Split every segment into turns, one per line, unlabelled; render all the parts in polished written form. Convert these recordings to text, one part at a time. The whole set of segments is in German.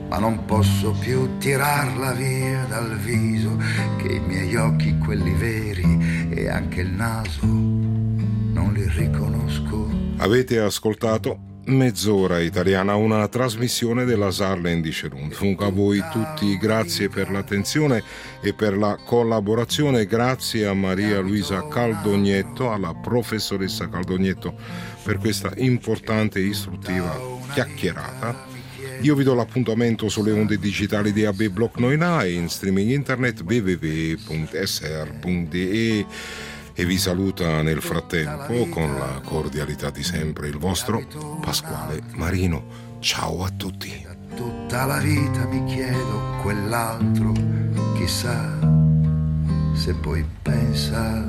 ma non posso più tirarla via dal viso, che i miei occhi, quelli veri, e anche il naso, non li riconosco.
Avete ascoltato Mezz'ora Italiana, una trasmissione della Saarländische Rundfunk. A voi tutti grazie per l'attenzione e per la collaborazione. Grazie a Maria Luisa Caldognetto, alla professoressa Caldognetto, per questa importante e istruttiva chiacchierata. Io vi do l'appuntamento sulle onde digitali di AB Block 9 e in streaming internet www.sr.de. E vi saluta nel frattempo con la cordialità di sempre il vostro Pasquale Marino. Ciao a tutti.
Tutta la vita mi chiedo quell'altro, chissà se poi pensa.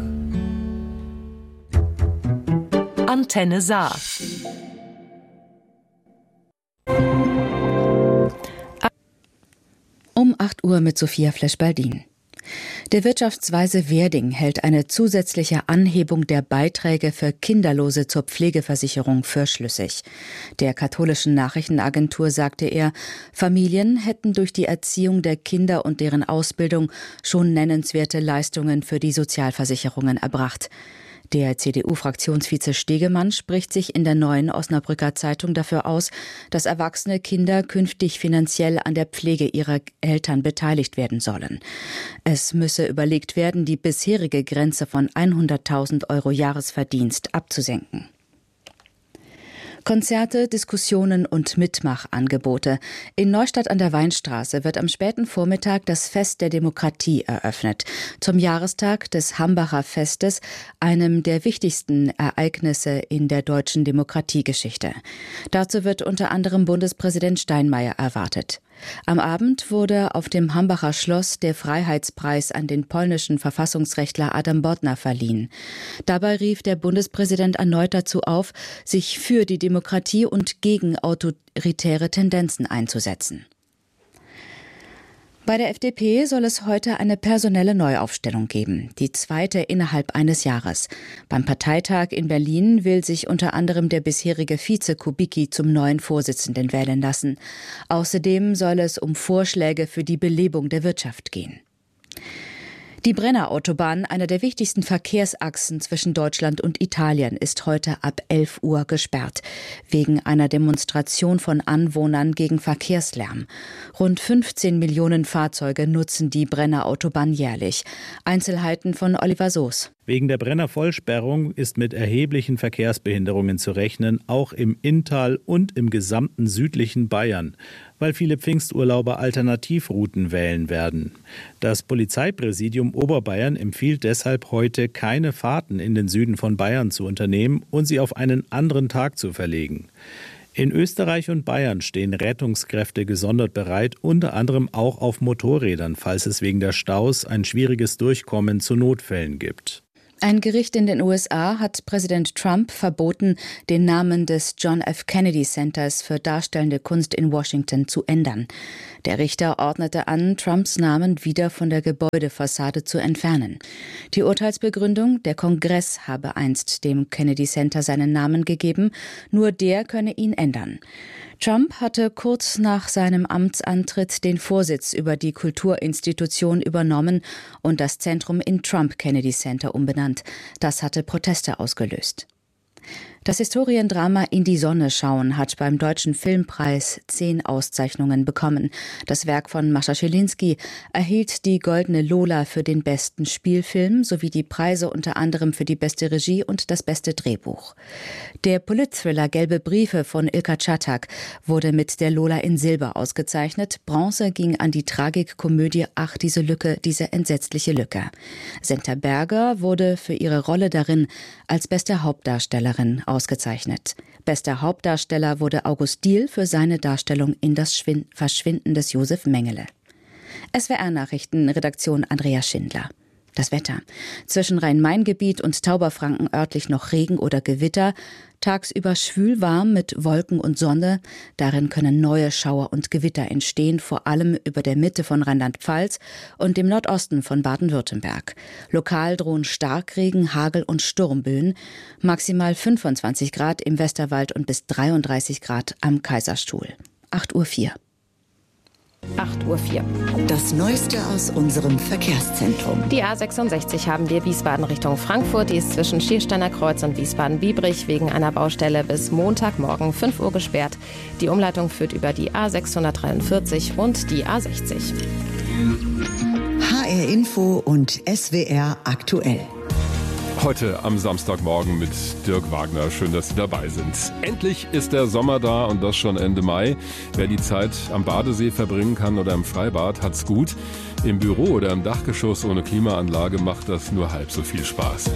Antenne Saar.
Um 8 Uhr mit Sophia Flesch-Baldin. Der Wirtschaftsweise Werding hält eine zusätzliche Anhebung der Beiträge für Kinderlose zur Pflegeversicherung für schlüssig. Der katholischen Nachrichtenagentur sagte er, Familien hätten durch die Erziehung der Kinder und deren Ausbildung schon nennenswerte Leistungen für die Sozialversicherungen erbracht. Der CDU-Fraktionsvize Stegemann spricht sich in der Neuen Osnabrücker Zeitung dafür aus, dass erwachsene Kinder künftig finanziell an der Pflege ihrer Eltern beteiligt werden sollen. Es müsse überlegt werden, die bisherige Grenze von 100.000 € Jahresverdienst abzusenken. Konzerte, Diskussionen und Mitmachangebote. In Neustadt an der Weinstraße wird am späten Vormittag das Fest der Demokratie eröffnet. Zum Jahrestag des Hambacher Festes, einem der wichtigsten Ereignisse in der deutschen Demokratiegeschichte. Dazu wird unter anderem Bundespräsident Steinmeier erwartet. Am Abend wurde auf dem Hambacher Schloss der Freiheitspreis an den polnischen Verfassungsrechtler Adam Bodnar verliehen. Dabei rief der Bundespräsident erneut dazu auf, sich für die Demokratie und gegen autoritäre Tendenzen einzusetzen. Bei der FDP soll es heute eine personelle Neuaufstellung geben, die zweite innerhalb eines Jahres. Beim Parteitag in Berlin will sich unter anderem der bisherige Vize Kubicki zum neuen Vorsitzenden wählen lassen. Außerdem soll es um Vorschläge für die Belebung der Wirtschaft gehen. Die Brenner-Autobahn, einer der wichtigsten Verkehrsachsen zwischen Deutschland und Italien, ist heute ab 11 Uhr gesperrt, wegen einer Demonstration von Anwohnern gegen Verkehrslärm. Rund 15 Millionen Fahrzeuge nutzen die Brenner-Autobahn jährlich. Einzelheiten von Oliver Soos.
Wegen der Brenner-Vollsperrung ist mit erheblichen Verkehrsbehinderungen zu rechnen, auch im Inntal und im gesamten südlichen Bayern, weil viele Pfingsturlauber Alternativrouten wählen werden. Das Polizeipräsidium Oberbayern empfiehlt deshalb heute, keine Fahrten in den Süden von Bayern zu unternehmen und sie auf einen anderen Tag zu verlegen. In Österreich und Bayern stehen Rettungskräfte gesondert bereit, unter anderem auch auf Motorrädern, falls es wegen der Staus ein schwieriges Durchkommen zu Notfällen gibt.
Ein Gericht in den USA hat Präsident Trump verboten, den Namen des John F. Kennedy Centers für darstellende Kunst in Washington zu ändern. Der Richter ordnete an, Trumps Namen wieder von der Gebäudefassade zu entfernen. Die Urteilsbegründung: Der Kongress habe einst dem Kennedy Center seinen Namen gegeben, nur der könne ihn ändern. Trump hatte kurz nach seinem Amtsantritt den Vorsitz über die Kulturinstitution übernommen und das Zentrum in Trump Kennedy Center umbenannt. Das hatte Proteste ausgelöst. Das Historiendrama In die Sonne schauen hat beim Deutschen Filmpreis 10 Auszeichnungen bekommen. Das Werk von Mascha Schilinski erhielt die Goldene Lola für den besten Spielfilm sowie die Preise unter anderem für die beste Regie und das beste Drehbuch. Der Polit-Thriller Gelbe Briefe von Ilka Czatak wurde mit der Lola in Silber ausgezeichnet. Bronze ging an die Tragikkomödie Ach, diese Lücke, diese entsetzliche Lücke. Senta Berger wurde für ihre Rolle darin als beste Hauptdarstellerin ausgezeichnet. Bester Hauptdarsteller wurde August Diehl für seine Darstellung in Das Verschwinden des Josef Mengele. SWR-Nachrichten, Redaktion Andrea Schindler. Das Wetter. Zwischen Rhein-Main-Gebiet und Tauberfranken örtlich noch Regen oder Gewitter. Tagsüber schwül warm mit Wolken und Sonne. Darin können neue Schauer und Gewitter entstehen, vor allem über der Mitte von Rheinland-Pfalz und dem Nordosten von Baden-Württemberg. Lokal drohen Starkregen, Hagel und Sturmböen. Maximal 25 Grad im Westerwald und bis 33 Grad am Kaiserstuhl. 8:04 Uhr.
8:04 Uhr.
Das Neueste aus unserem Verkehrszentrum.
Die A66 haben wir Wiesbaden Richtung Frankfurt. Die ist zwischen Schiersteiner Kreuz und Wiesbaden-Biebrich wegen einer Baustelle bis Montagmorgen 5 Uhr gesperrt. Die Umleitung führt über die A643 und die A60.
HR Info und SWR aktuell.
Heute am Samstagmorgen mit Dirk Wagner. Schön, dass Sie dabei sind. Endlich ist der Sommer da und das schon Ende Mai. Wer die Zeit am Badesee verbringen kann oder im Freibad, hat's gut. Im Büro oder im Dachgeschoss ohne Klimaanlage macht das nur halb so viel Spaß.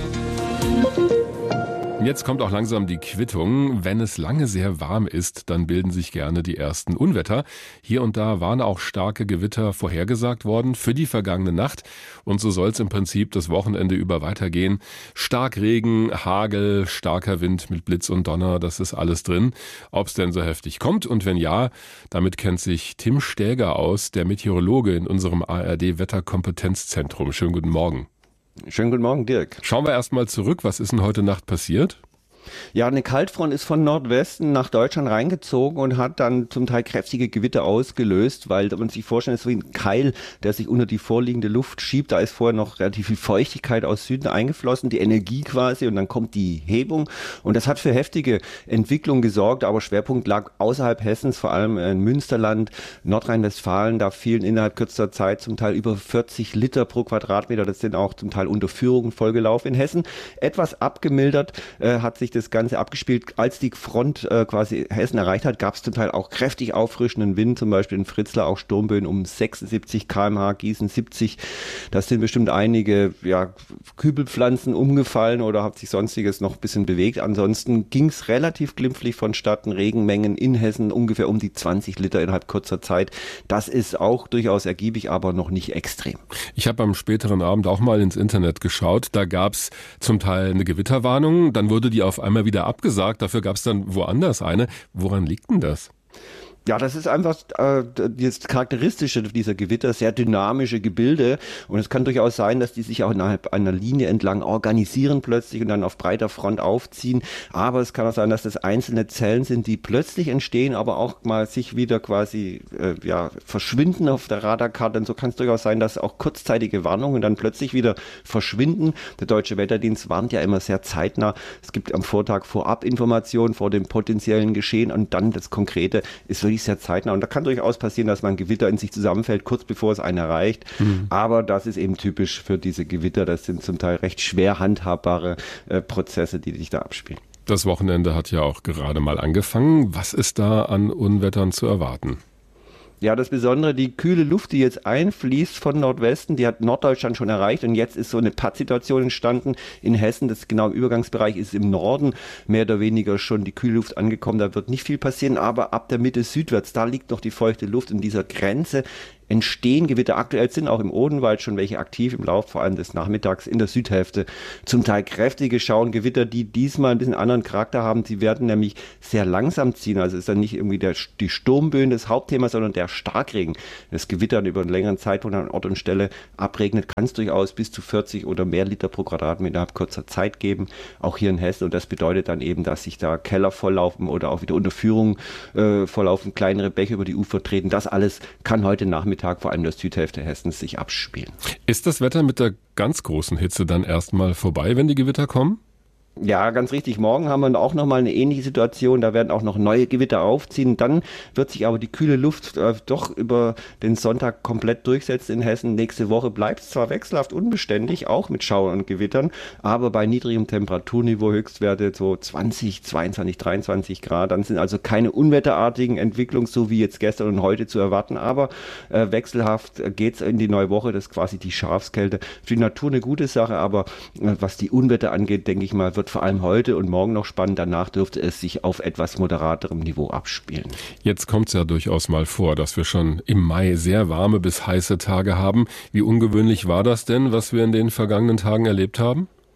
Jetzt kommt auch langsam die Quittung. Wenn es lange sehr warm ist, dann bilden sich gerne die ersten Unwetter. Hier und da waren auch starke Gewitter vorhergesagt worden für die vergangene Nacht. Und so soll es im Prinzip das Wochenende über weitergehen. Starkregen, Hagel, starker Wind mit Blitz und Donner, das ist alles drin. Ob es denn so heftig kommt und wenn ja, damit kennt sich Tim Stäger aus, der Meteorologe in unserem ARD-Wetterkompetenzzentrum. Schönen guten Morgen.
Schönen guten Morgen, Dirk.
Schauen wir erst mal zurück. Was ist denn heute Nacht passiert?
Ja, eine Kaltfront ist von Nordwesten nach Deutschland reingezogen und hat dann zum Teil kräftige Gewitter ausgelöst, weil man sich vorstellt, es ist wie ein Keil, der sich unter die vorliegende Luft schiebt. Da ist vorher noch relativ viel Feuchtigkeit aus Süden eingeflossen, die Energie quasi, und dann kommt die Hebung. Und das hat für heftige Entwicklung gesorgt, aber Schwerpunkt lag außerhalb Hessens, vor allem in Münsterland, Nordrhein-Westfalen. Da fielen innerhalb kürzester Zeit zum Teil über 40 Liter pro Quadratmeter. Das sind auch zum Teil Unterführungen vollgelaufen in Hessen. Etwas abgemildert hat sich das Ganze abgespielt. Als die Front quasi Hessen erreicht hat, gab es zum Teil auch kräftig auffrischenden Wind, zum Beispiel in Fritzlar auch Sturmböen um 76 km/h, Gießen 70. Das sind bestimmt einige Kübelpflanzen umgefallen oder hat sich sonstiges noch ein bisschen bewegt. Ansonsten ging es relativ glimpflich vonstatten. Regenmengen in Hessen ungefähr um die 20 Liter innerhalb kurzer Zeit. Das ist auch durchaus ergiebig, aber noch nicht extrem.
Ich habe am späteren Abend auch mal ins Internet geschaut. Da gab es zum Teil eine Gewitterwarnung, dann wurde die auf einmal wieder abgesagt, dafür gab es dann woanders eine. Woran liegt denn das?
Ja, das ist einfach das Charakteristische dieser Gewitter, sehr dynamische Gebilde. Und es kann durchaus sein, dass die sich auch innerhalb einer Linie entlang organisieren plötzlich und dann auf breiter Front aufziehen. Aber es kann auch sein, dass das einzelne Zellen sind, die plötzlich entstehen, aber auch mal sich wieder quasi verschwinden auf der Radarkarte. Und so kann es durchaus sein, dass auch kurzzeitige Warnungen dann plötzlich wieder verschwinden. Der Deutsche Wetterdienst warnt ja immer sehr zeitnah. Es gibt am Vortag Vorabinformationen vor dem potenziellen Geschehen und dann das Konkrete ist wirklich sehr zeitnah. Und da kann durchaus passieren, dass man Gewitter in sich zusammenfällt, kurz bevor es einen erreicht. Aber das ist eben typisch für diese Gewitter. Das sind zum Teil recht schwer handhabbare Prozesse, die sich da abspielen.
Das Wochenende hat ja auch gerade mal angefangen. Was ist da an Unwettern zu erwarten?
Ja, das Besondere, die kühle Luft, die jetzt einfließt von Nordwesten, die hat Norddeutschland schon erreicht und jetzt ist so eine Pattsituation entstanden in Hessen, das genau im Übergangsbereich ist im Norden mehr oder weniger schon die kühle Luft angekommen, da wird nicht viel passieren, aber ab der Mitte südwärts, da liegt noch die feuchte Luft in dieser Grenze. Entstehen Gewitter. Aktuell sind auch im Odenwald schon welche aktiv im Lauf, vor allem des Nachmittags in der Südhälfte. Zum Teil kräftige Schauengewitter, die diesmal ein bisschen anderen Charakter haben. Sie werden nämlich sehr langsam ziehen. Also ist dann nicht irgendwie die Sturmböen das Hauptthema, sondern der Starkregen. Das Gewitter über einen längeren Zeitpunkt an Ort und Stelle abregnet, kann es durchaus bis zu 40 oder mehr Liter pro Quadratmeter innerhalb kurzer Zeit geben. Auch hier in Hessen. Und das bedeutet dann eben, dass sich da Keller volllaufen oder auch wieder Unterführungen volllaufen, kleinere Bäche über die Ufer treten. Das alles kann heute Nachmittag vor allem in der Südhälfte Hessens sich abspielen.
Ist das Wetter mit der ganz großen Hitze dann erstmal vorbei, wenn die Gewitter kommen?
Ja, ganz richtig. Morgen haben wir auch nochmal eine ähnliche Situation. Da werden auch noch neue Gewitter aufziehen. Dann wird sich aber die kühle Luft doch über den Sonntag komplett durchsetzen in Hessen. Nächste Woche bleibt es zwar wechselhaft unbeständig, auch mit Schauern und Gewittern, aber bei niedrigem Temperaturniveau Höchstwerte so 20, 22, 23 Grad. Dann sind also keine unwetterartigen Entwicklungen, so wie jetzt gestern und heute zu erwarten. Aber wechselhaft geht's in die neue Woche. Das ist quasi die Schafskälte. Für die Natur eine gute Sache, aber was die Unwetter angeht, denke ich mal, wird vor allem heute und morgen noch spannend. Danach dürfte es sich auf etwas moderaterem Niveau abspielen.
Jetzt kommt es ja durchaus mal vor, dass wir schon im Mai sehr warme bis heiße Tage haben. Wie ungewöhnlich war das denn, was wir in den vergangenen Tagen erlebt haben?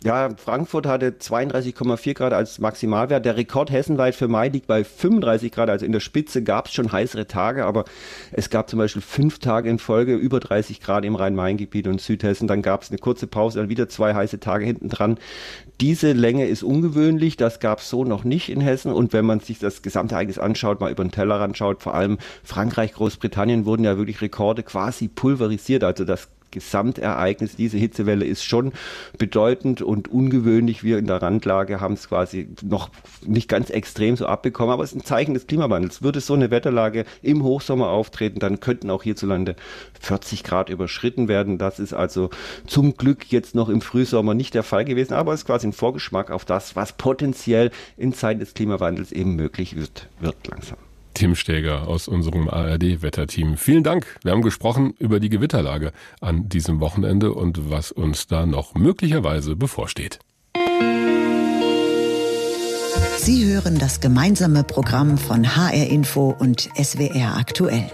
Ja, Frankfurt hatte 32,4 Grad als Maximalwert. Der Rekord hessenweit für Mai liegt bei 35 Grad. Also in der Spitze gab es schon heißere Tage, aber es gab zum Beispiel 5 Tage in Folge über 30 Grad im Rhein-Main-Gebiet und Südhessen. Dann gab es eine kurze Pause, dann wieder 2 heiße Tage hinten dran. Diese Länge ist ungewöhnlich, das gab es so noch nicht in Hessen. Und wenn man sich das Gesamtereignis anschaut, mal über den Tellerrand schaut, vor allem Frankreich, Großbritannien wurden ja wirklich Rekorde quasi pulverisiert. Also das Gesamtereignis, diese Hitzewelle ist schon bedeutend und ungewöhnlich. Wir in der Randlage haben es quasi noch nicht ganz extrem so abbekommen, aber es ist ein Zeichen des Klimawandels. Würde so eine Wetterlage im Hochsommer auftreten, dann könnten auch hierzulande 40 Grad überschritten werden. Das ist also zum Glück jetzt noch im Frühsommer nicht der Fall gewesen, aber es ist quasi ein Vorgeschmack auf das, was potenziell in Zeiten des Klimawandels eben möglich wird langsam.
Tim Stäger aus unserem ARD-Wetterteam. Vielen Dank. Wir haben gesprochen über die Gewitterlage an diesem Wochenende und was uns da noch möglicherweise bevorsteht.
Sie hören das gemeinsame Programm von HR Info und SWR aktuell.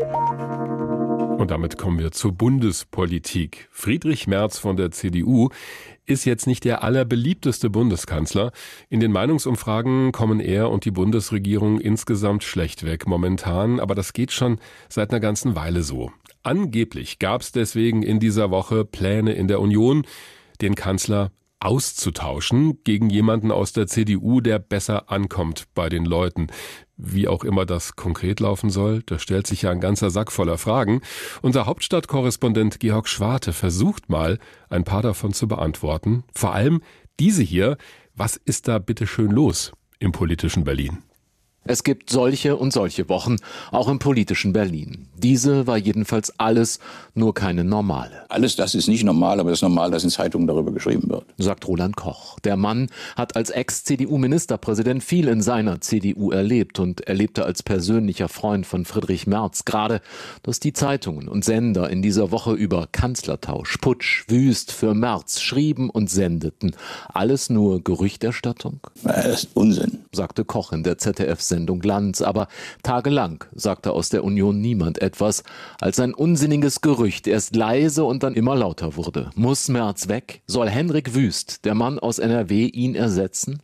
Und damit kommen wir zur Bundespolitik. Friedrich Merz von der CDU ist jetzt nicht der allerbeliebteste Bundeskanzler. In den Meinungsumfragen kommen er und die Bundesregierung insgesamt schlecht weg momentan, aber das geht schon seit einer ganzen Weile so. Angeblich gab es deswegen in dieser Woche Pläne in der Union, den Kanzler auszutauschen gegen jemanden aus der CDU, der besser ankommt bei den Leuten. Wie auch immer das konkret laufen soll, da stellt sich ja ein ganzer Sack voller Fragen. Unser Hauptstadtkorrespondent Georg Schwarte versucht mal, ein paar davon zu beantworten. Vor allem diese hier, was ist da bitte schön los im politischen Berlin?
Es gibt solche und solche Wochen, auch im politischen Berlin. Diese war jedenfalls alles, nur keine normale.
Alles das ist nicht normal, aber das ist normal, dass in Zeitungen darüber geschrieben wird.
Sagt Roland Koch. Der Mann hat als Ex-CDU-Ministerpräsident viel in seiner CDU erlebt und erlebte als persönlicher Freund von Friedrich Merz gerade, dass die Zeitungen und Sender in dieser Woche über Kanzlertausch, Putsch, Wüst für Merz schrieben und sendeten. Alles nur Gerüchterstattung?
Das ist Unsinn,
sagte Koch in der ZDF-Sendung Glanz. Aber tagelang sagte aus der Union niemand etwas, als ein unsinniges Gerücht erst leise und dann immer lauter wurde. Muss Merz weg? Soll Henrik Wüst, der Mann aus NRW, ihn ersetzen?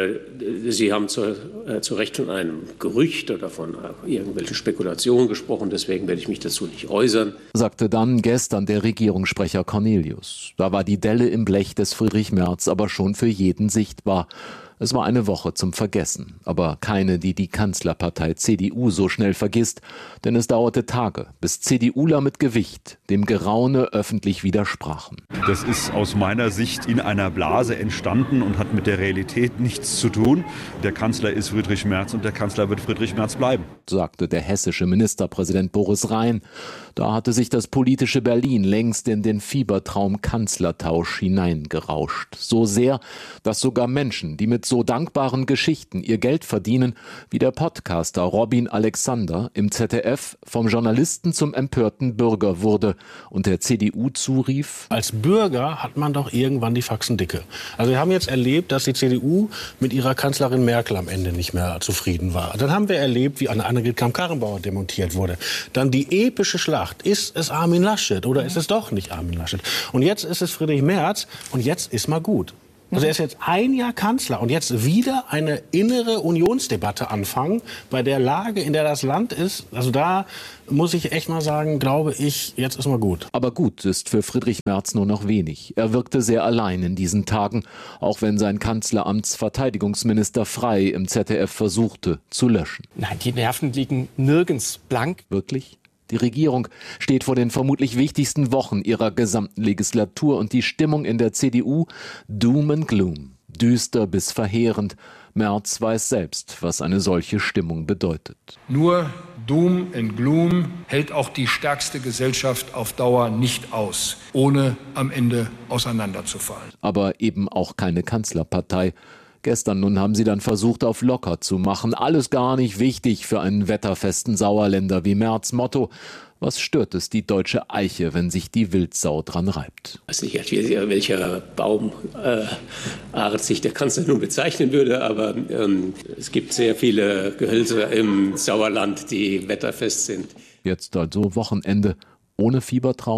Sie haben zu Recht von einem Gerücht oder von irgendwelchen Spekulationen gesprochen, deswegen werde ich mich dazu nicht äußern.
Sagte dann gestern der Regierungssprecher Cornelius. Da war die Delle im Blech des Friedrich Merz aber schon für jeden sichtbar. Es war eine Woche zum Vergessen, aber keine, die die Kanzlerpartei CDU so schnell vergisst, denn es dauerte Tage, bis CDUler mit Gewicht dem Geraune öffentlich widersprachen.
Das ist aus meiner Sicht in einer Blase entstanden und hat mit der Realität nichts zu tun. Der Kanzler ist Friedrich Merz und der Kanzler wird Friedrich Merz bleiben,
sagte der hessische Ministerpräsident Boris Rhein. Da hatte sich das politische Berlin längst in den Fiebertraum Kanzlertausch hineingerauscht. So sehr, dass sogar Menschen, die mit so dankbaren Geschichten ihr Geld verdienen, wie der Podcaster Robin Alexander im ZDF vom Journalisten zum empörten Bürger wurde und der CDU zurief:
Als Bürger hat man doch irgendwann die Faxen dicke. Also wir haben jetzt erlebt, dass die CDU mit ihrer Kanzlerin Merkel am Ende nicht mehr zufrieden war. Dann haben wir erlebt, wie Annegret Kramp-Karrenbauer demontiert wurde. Dann die epische Schlacht. Ist es Armin Laschet oder ist es doch nicht Armin Laschet? Und jetzt ist es Friedrich Merz und jetzt ist mal gut. Also er ist jetzt ein Jahr Kanzler und jetzt wieder eine innere Unionsdebatte anfangen, bei der Lage, in der das Land ist. Also da muss ich echt mal sagen, glaube ich, jetzt ist mal gut.
Aber gut ist für Friedrich Merz nur noch wenig. Er wirkte sehr allein in diesen Tagen, auch wenn sein Kanzleramtsverteidigungsminister Frey im ZDF versuchte zu löschen.
Nein, die Nerven liegen nirgends blank.
Wirklich? Die Regierung steht vor den vermutlich wichtigsten Wochen ihrer gesamten Legislatur und die Stimmung in der CDU Doom and Gloom, düster bis verheerend. Merz weiß selbst, was eine solche Stimmung bedeutet.
Nur Doom and Gloom hält auch die stärkste Gesellschaft auf Dauer nicht aus, ohne am Ende auseinanderzufallen.
Aber eben auch keine Kanzlerpartei. Gestern nun haben sie dann versucht, auf locker zu machen. Alles gar nicht wichtig für einen wetterfesten Sauerländer wie Merz. Motto: Was stört es die deutsche Eiche, wenn sich die Wildsau dran reibt?
Ich weiß nicht, welcher Baumart sich der Kanzler nun bezeichnen würde, aber es gibt sehr viele Gehölze im Sauerland, die wetterfest sind.
Jetzt also Wochenende ohne Fiebertraum,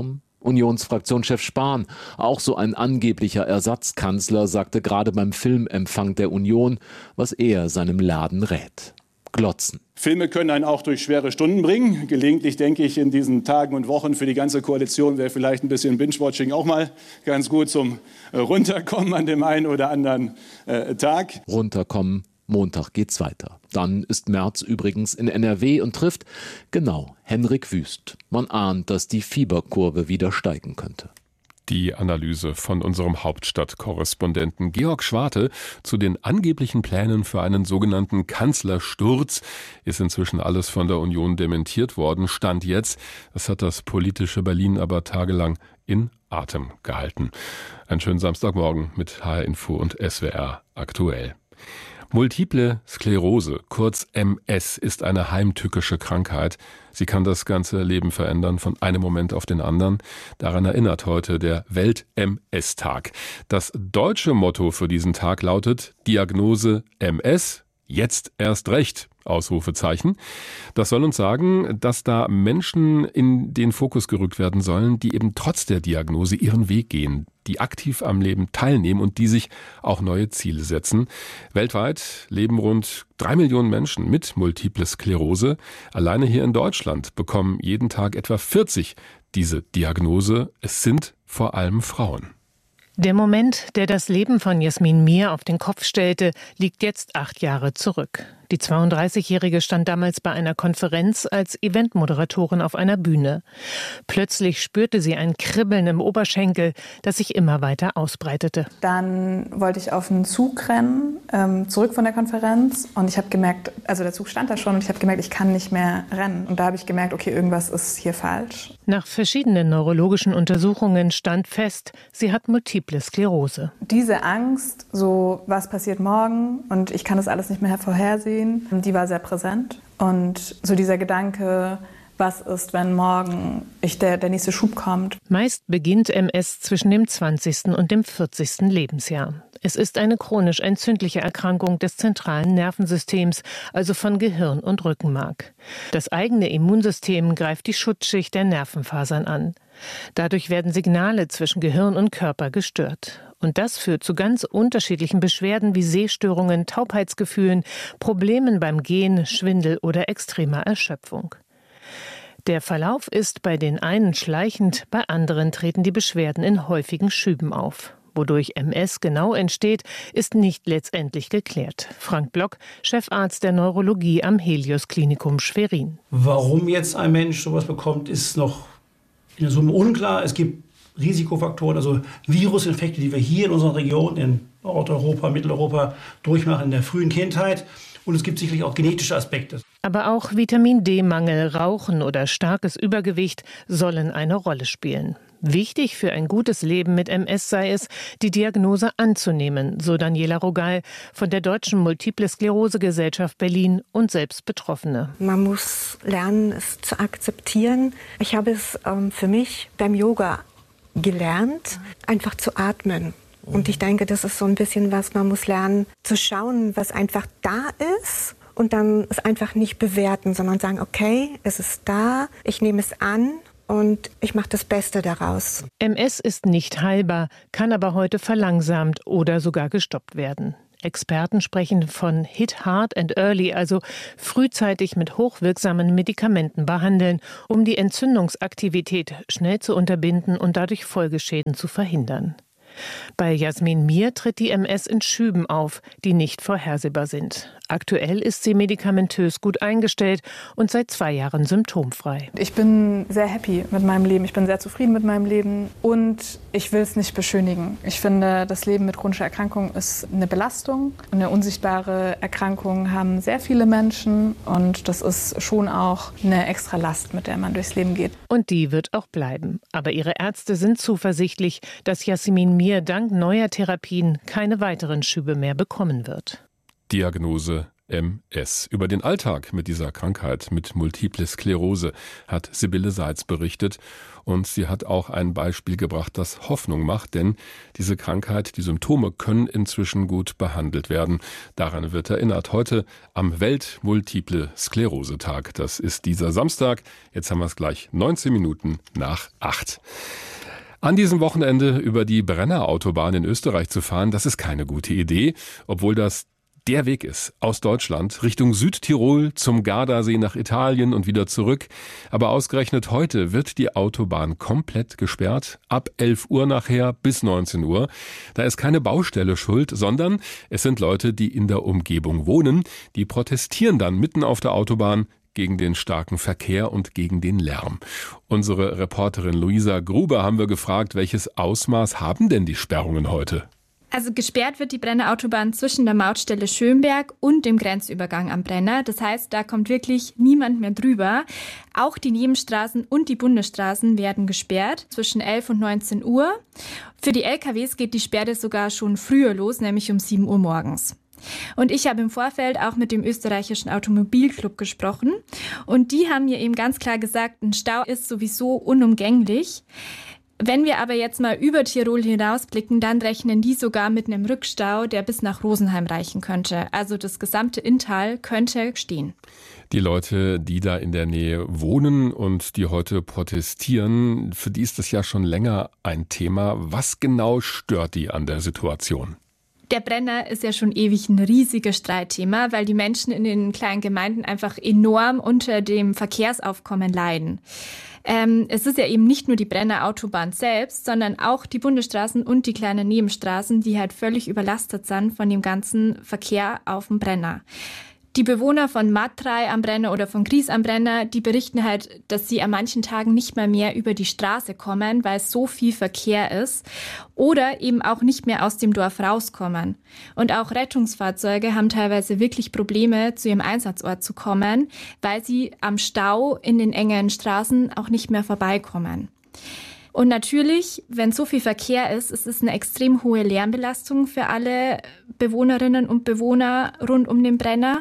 Unionsfraktionschef Spahn, auch so ein angeblicher Ersatzkanzler, sagte gerade beim Filmempfang der Union, was er seinem Laden rät. Glotzen.
Filme können einen auch durch schwere Stunden bringen. Gelegentlich denke ich, in diesen Tagen und Wochen für die ganze Koalition wäre vielleicht ein bisschen Binge-Watching auch mal ganz gut zum Runterkommen an dem einen oder anderen Tag.
Runterkommen, Montag geht's weiter. Dann ist Merz übrigens in NRW und trifft, genau, Henrik Wüst. Man ahnt, dass die Fieberkurve wieder steigen könnte.
Die Analyse von unserem Hauptstadtkorrespondenten Georg Schwarte zu den angeblichen Plänen für einen sogenannten Kanzlersturz ist inzwischen alles von der Union dementiert worden. Stand jetzt, das hat das politische Berlin aber tagelang in Atem gehalten. Einen schönen Samstagmorgen mit HR Info und SWR aktuell. Multiple Sklerose, kurz MS, ist eine heimtückische Krankheit. Sie kann das ganze Leben verändern, von einem Moment auf den anderen. Daran erinnert heute der Welt-MS-Tag. Das deutsche Motto für diesen Tag lautet: Diagnose MS, jetzt erst recht! Ausrufezeichen. Das soll uns sagen, dass da Menschen in den Fokus gerückt werden sollen, die eben trotz der Diagnose ihren Weg gehen, die aktiv am Leben teilnehmen und die sich auch neue Ziele setzen. Weltweit leben rund 3 Millionen Menschen mit Multiple Sklerose. Alleine hier in Deutschland bekommen jeden Tag etwa 40 diese Diagnose. Es sind vor allem Frauen.
Der Moment, der das Leben von Jasmin Mier auf den Kopf stellte, liegt jetzt 8 Jahre zurück. Die 32-Jährige stand damals bei einer Konferenz als Eventmoderatorin auf einer Bühne. Plötzlich spürte sie ein Kribbeln im Oberschenkel, das sich immer weiter ausbreitete.
Dann wollte ich auf den Zug rennen, zurück von der Konferenz. Und ich habe gemerkt, also der Zug stand da schon und ich habe gemerkt, ich kann nicht mehr rennen. Und da habe ich gemerkt, okay, irgendwas ist hier falsch.
Nach verschiedenen neurologischen Untersuchungen stand fest, sie hat Multiple Sklerose.
Diese Angst, so was passiert morgen und ich kann das alles nicht mehr vorhersehen, die war sehr präsent. Und so dieser Gedanke, was ist, wenn morgen der nächste Schub kommt.
Meist beginnt MS zwischen dem 20. und dem 40. Lebensjahr. Es ist eine chronisch entzündliche Erkrankung des zentralen Nervensystems, also von Gehirn und Rückenmark. Das eigene Immunsystem greift die Schutzschicht der Nervenfasern an. Dadurch werden Signale zwischen Gehirn und Körper gestört. Und das führt zu ganz unterschiedlichen Beschwerden wie Sehstörungen, Taubheitsgefühlen, Problemen beim Gehen, Schwindel oder extremer Erschöpfung. Der Verlauf ist bei den einen schleichend, bei anderen treten die Beschwerden in häufigen Schüben auf. Wodurch MS genau entsteht, ist nicht letztendlich geklärt. Frank Block, Chefarzt der Neurologie am Helios-Klinikum Schwerin.
Warum jetzt ein Mensch sowas bekommt, ist noch in der Summe unklar. Es gibt Risikofaktoren, also Virusinfekte, die wir hier in unserer Region, in Nordeuropa, Mitteleuropa, durchmachen in der frühen Kindheit. Und es gibt sicherlich auch genetische Aspekte.
Aber auch Vitamin-D-Mangel, Rauchen oder starkes Übergewicht sollen eine Rolle spielen. Wichtig für ein gutes Leben mit MS sei es, die Diagnose anzunehmen, so Daniela Rogal von der Deutschen Multiple Sklerose Gesellschaft Berlin und selbst Betroffene.
Man muss lernen, es zu akzeptieren. Ich habe es für mich beim Yoga gelernt, einfach zu atmen. Und ich denke, das ist so ein bisschen was, man muss lernen, zu schauen, was einfach da ist und dann es einfach nicht bewerten, sondern sagen, okay, es ist da, ich nehme es an und ich mache das Beste daraus.
MS ist nicht heilbar, kann aber heute verlangsamt oder sogar gestoppt werden. Experten sprechen von Hit Hard and Early, also frühzeitig mit hochwirksamen Medikamenten behandeln, um die Entzündungsaktivität schnell zu unterbinden und dadurch Folgeschäden zu verhindern. Bei Jasmin Mier tritt die MS in Schüben auf, die nicht vorhersehbar sind. Aktuell ist sie medikamentös gut eingestellt und seit 2 Jahren symptomfrei.
Ich bin sehr happy mit meinem Leben, ich bin sehr zufrieden mit meinem Leben und ich will es nicht beschönigen. Ich finde, das Leben mit chronischer Erkrankung ist eine Belastung. Eine unsichtbare Erkrankung haben sehr viele Menschen und das ist schon auch eine extra Last, mit der man durchs Leben geht.
Und die wird auch bleiben. Aber ihre Ärzte sind zuversichtlich, dass Jasmin Mier dank neuer Therapien keine weiteren Schübe mehr bekommen wird.
Diagnose MS. Über den Alltag mit dieser Krankheit, mit Multiple Sklerose, hat Sibylle Seitz berichtet. Und sie hat auch ein Beispiel gebracht, das Hoffnung macht, denn diese Krankheit, die Symptome können inzwischen gut behandelt werden. Daran wird erinnert. Heute am Welt-Multiple Sklerose-Tag. Das ist dieser Samstag. Jetzt haben wir es gleich 19 Minuten nach 8. An diesem Wochenende über die Brenner-Autobahn in Österreich zu fahren, das ist keine gute Idee, obwohl das der Weg ist aus Deutschland Richtung Südtirol zum Gardasee nach Italien und wieder zurück. Aber ausgerechnet heute wird die Autobahn komplett gesperrt, ab 11 Uhr nachher bis 19 Uhr. Da ist keine Baustelle schuld, sondern es sind Leute, die in der Umgebung wohnen, die protestieren dann mitten auf der Autobahn gegen den starken Verkehr und gegen den Lärm. Unsere Reporterin Luisa Gruber haben wir gefragt, welches Ausmaß haben denn die Sperrungen heute?
Also gesperrt wird die Brenner Autobahn zwischen der Mautstelle Schönberg und dem Grenzübergang am Brenner. Das heißt, da kommt wirklich niemand mehr drüber. Auch die Nebenstraßen und die Bundesstraßen werden gesperrt zwischen 11 und 19 Uhr. Für die LKWs geht die Sperre sogar schon früher los, nämlich um 7 Uhr morgens. Und ich habe im Vorfeld auch mit dem österreichischen Automobilclub gesprochen. Und die haben mir eben ganz klar gesagt, ein Stau ist sowieso unumgänglich. Wenn wir aber jetzt mal über Tirol hinausblicken, dann rechnen die sogar mit einem Rückstau, der bis nach Rosenheim reichen könnte. Also das gesamte Inntal könnte stehen.
Die Leute, die da in der Nähe wohnen und die heute protestieren, für die ist das ja schon länger ein Thema. Was genau stört die an der Situation?
Der Brenner ist ja schon ewig ein riesiges Streitthema, weil die Menschen in den kleinen Gemeinden einfach enorm unter dem Verkehrsaufkommen leiden. Es ist ja eben nicht nur die Brenner Autobahn selbst, sondern auch die Bundesstraßen und die kleinen Nebenstraßen, die halt völlig überlastet sind von dem ganzen Verkehr auf dem Brenner. Die Bewohner von Matrei am Brenner oder von Gries am Brenner, die berichten halt, dass sie an manchen Tagen nicht mehr über die Straße kommen, weil so viel Verkehr ist oder eben auch nicht mehr aus dem Dorf rauskommen. Und auch Rettungsfahrzeuge haben teilweise wirklich Probleme, zu ihrem Einsatzort zu kommen, weil sie am Stau in den engen Straßen auch nicht mehr vorbeikommen. Und natürlich, wenn so viel Verkehr ist, es ist eine extrem hohe Lärmbelastung für alle Bewohnerinnen und Bewohner rund um den Brenner.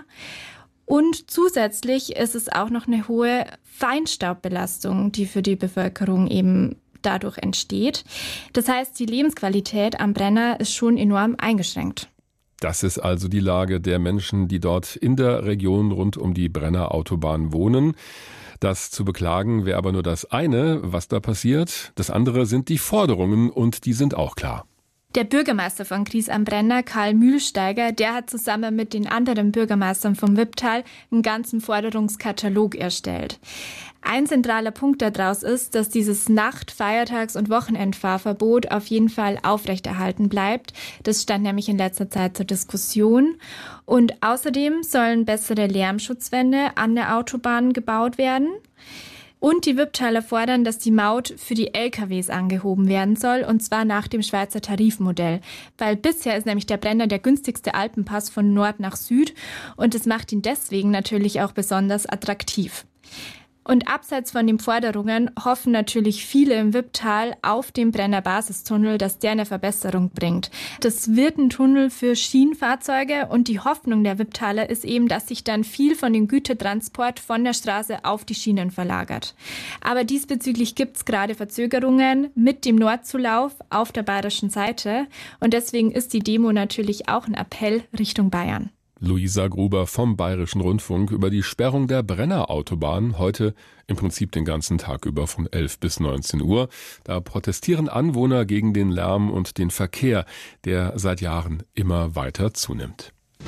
Und zusätzlich ist es auch noch eine hohe Feinstaubbelastung, die für die Bevölkerung eben dadurch entsteht. Das heißt, die Lebensqualität am Brenner ist schon enorm eingeschränkt.
Das ist also die Lage der Menschen, die dort in der Region rund um die Brenner Autobahn wohnen. Das zu beklagen wäre aber nur das eine, was da passiert. Das andere sind die Forderungen und die sind auch klar.
Der Bürgermeister von Gries am Brenner, Karl Mühlsteiger, der hat zusammen mit den anderen Bürgermeistern vom Wipptal einen ganzen Forderungskatalog erstellt. Ein zentraler Punkt daraus ist, dass dieses Nacht-, Feiertags- und Wochenendfahrverbot auf jeden Fall aufrechterhalten bleibt. Das stand nämlich in letzter Zeit zur Diskussion. Und außerdem sollen bessere Lärmschutzwände an der Autobahn gebaut werden. Und die Wipptaler fordern, dass die Maut für die LKWs angehoben werden soll, und zwar nach dem Schweizer Tarifmodell. Weil bisher ist nämlich der Brenner der günstigste Alpenpass von Nord nach Süd und es macht ihn deswegen natürlich auch besonders attraktiv. Und abseits von den Forderungen hoffen natürlich viele im Wipptal auf den Brenner Basistunnel, dass der eine Verbesserung bringt. Das wird ein Tunnel für Schienenfahrzeuge und die Hoffnung der Wipptaler ist eben, dass sich dann viel von dem Gütertransport von der Straße auf die Schienen verlagert. Aber diesbezüglich gibt es gerade Verzögerungen mit dem Nordzulauf auf der bayerischen Seite und deswegen ist die Demo natürlich auch ein Appell Richtung Bayern.
Luisa Gruber vom Bayerischen Rundfunk über die Sperrung der Brenner Autobahn, heute im Prinzip den ganzen Tag über von 11 bis 19 Uhr. Da protestieren Anwohner gegen den Lärm und den Verkehr, der seit Jahren immer weiter zunimmt.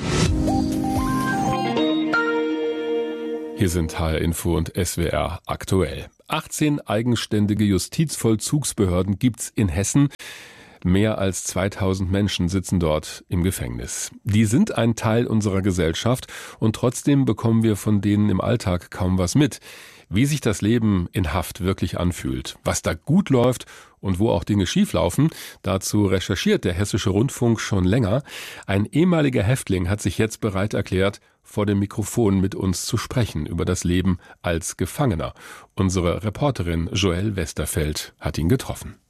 Hier sind HR Info und SWR aktuell. 18 eigenständige Justizvollzugsbehörden gibt's in Hessen. Mehr als 2000 Menschen sitzen dort im Gefängnis. Die sind ein Teil unserer Gesellschaft und trotzdem bekommen wir von denen im Alltag kaum was mit. Wie sich das Leben in Haft wirklich anfühlt, was da gut läuft und wo auch Dinge schieflaufen, dazu recherchiert der Hessische Rundfunk schon länger. Ein ehemaliger Häftling hat sich jetzt bereit erklärt, vor dem Mikrofon mit uns zu sprechen über das Leben als Gefangener. Unsere Reporterin Joelle Westerfeld hat ihn getroffen.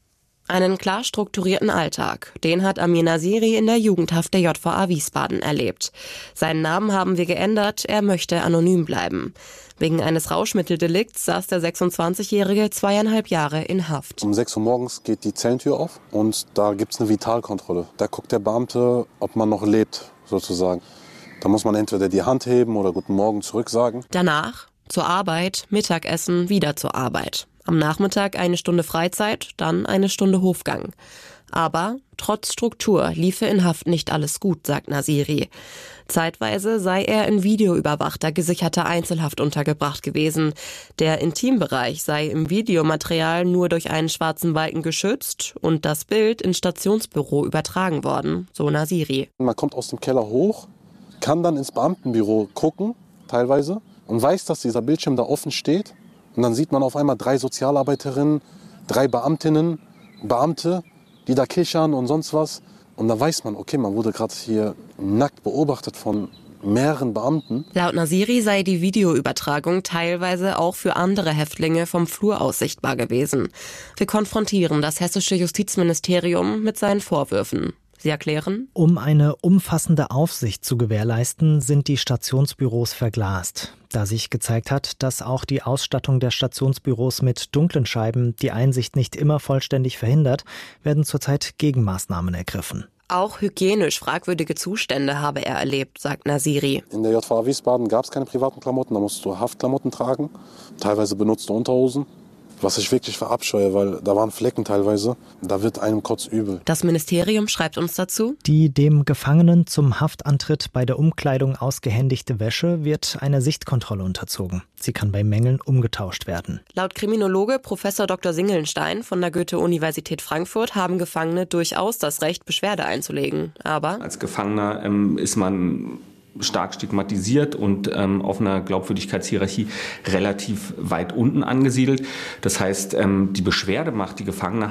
Einen klar strukturierten Alltag, den hat Amir Nasiri in der Jugendhaft der JVA Wiesbaden erlebt. Seinen Namen haben wir geändert, er möchte anonym bleiben. Wegen eines Rauschmitteldelikts saß der 26-Jährige 2,5 Jahre in Haft.
Um 6 Uhr morgens geht die Zellentür auf und da gibt es eine Vitalkontrolle. Da guckt der Beamte, ob man noch lebt, sozusagen. Da muss man entweder die Hand heben oder Guten Morgen zurücksagen.
Danach zur Arbeit, Mittagessen, wieder zur Arbeit. Am Nachmittag 1 Stunde Freizeit, dann 1 Stunde Hofgang. Aber trotz Struktur liefe in Haft nicht alles gut, sagt Nasiri. Zeitweise sei er in videoüberwachter, gesicherter Einzelhaft untergebracht gewesen. Der Intimbereich sei im Videomaterial nur durch einen schwarzen Balken geschützt und das Bild ins Stationsbüro übertragen worden, so Nasiri.
Man kommt aus dem Keller hoch, kann dann ins Beamtenbüro gucken, teilweise, und weiß, dass dieser Bildschirm da offen steht. Und dann sieht man auf einmal 3 Sozialarbeiterinnen, 3 Beamtinnen, Beamte, die da kichern und sonst was. Und dann weiß man, okay, man wurde gerade hier nackt beobachtet von mehreren Beamten.
Laut Nasiri sei die Videoübertragung teilweise auch für andere Häftlinge vom Flur aus sichtbar gewesen. Wir konfrontieren das hessische Justizministerium mit seinen Vorwürfen. Sie erklären:
Um eine umfassende Aufsicht zu gewährleisten, sind die Stationsbüros verglast. Da sich gezeigt hat, dass auch die Ausstattung der Stationsbüros mit dunklen Scheiben die Einsicht nicht immer vollständig verhindert, werden zurzeit Gegenmaßnahmen ergriffen.
Auch hygienisch fragwürdige Zustände habe er erlebt, sagt Nasiri.
In der JVA Wiesbaden gab es keine privaten Klamotten, da musst du Haftklamotten tragen, teilweise benutzte Unterhosen. Was ich wirklich verabscheue, weil da waren Flecken teilweise, da wird einem kotzübel.
Das Ministerium schreibt uns dazu:
Die dem Gefangenen zum Haftantritt bei der Umkleidung ausgehändigte Wäsche wird einer Sichtkontrolle unterzogen. Sie kann bei Mängeln umgetauscht werden.
Laut Kriminologe Prof. Dr. Singelnstein von der Goethe-Universität Frankfurt haben Gefangene durchaus das Recht, Beschwerde einzulegen. Aber
als Gefangener ist man stark stigmatisiert und auf einer Glaubwürdigkeitshierarchie relativ weit unten angesiedelt. Das heißt, die Beschwerdemacht, die Gefangene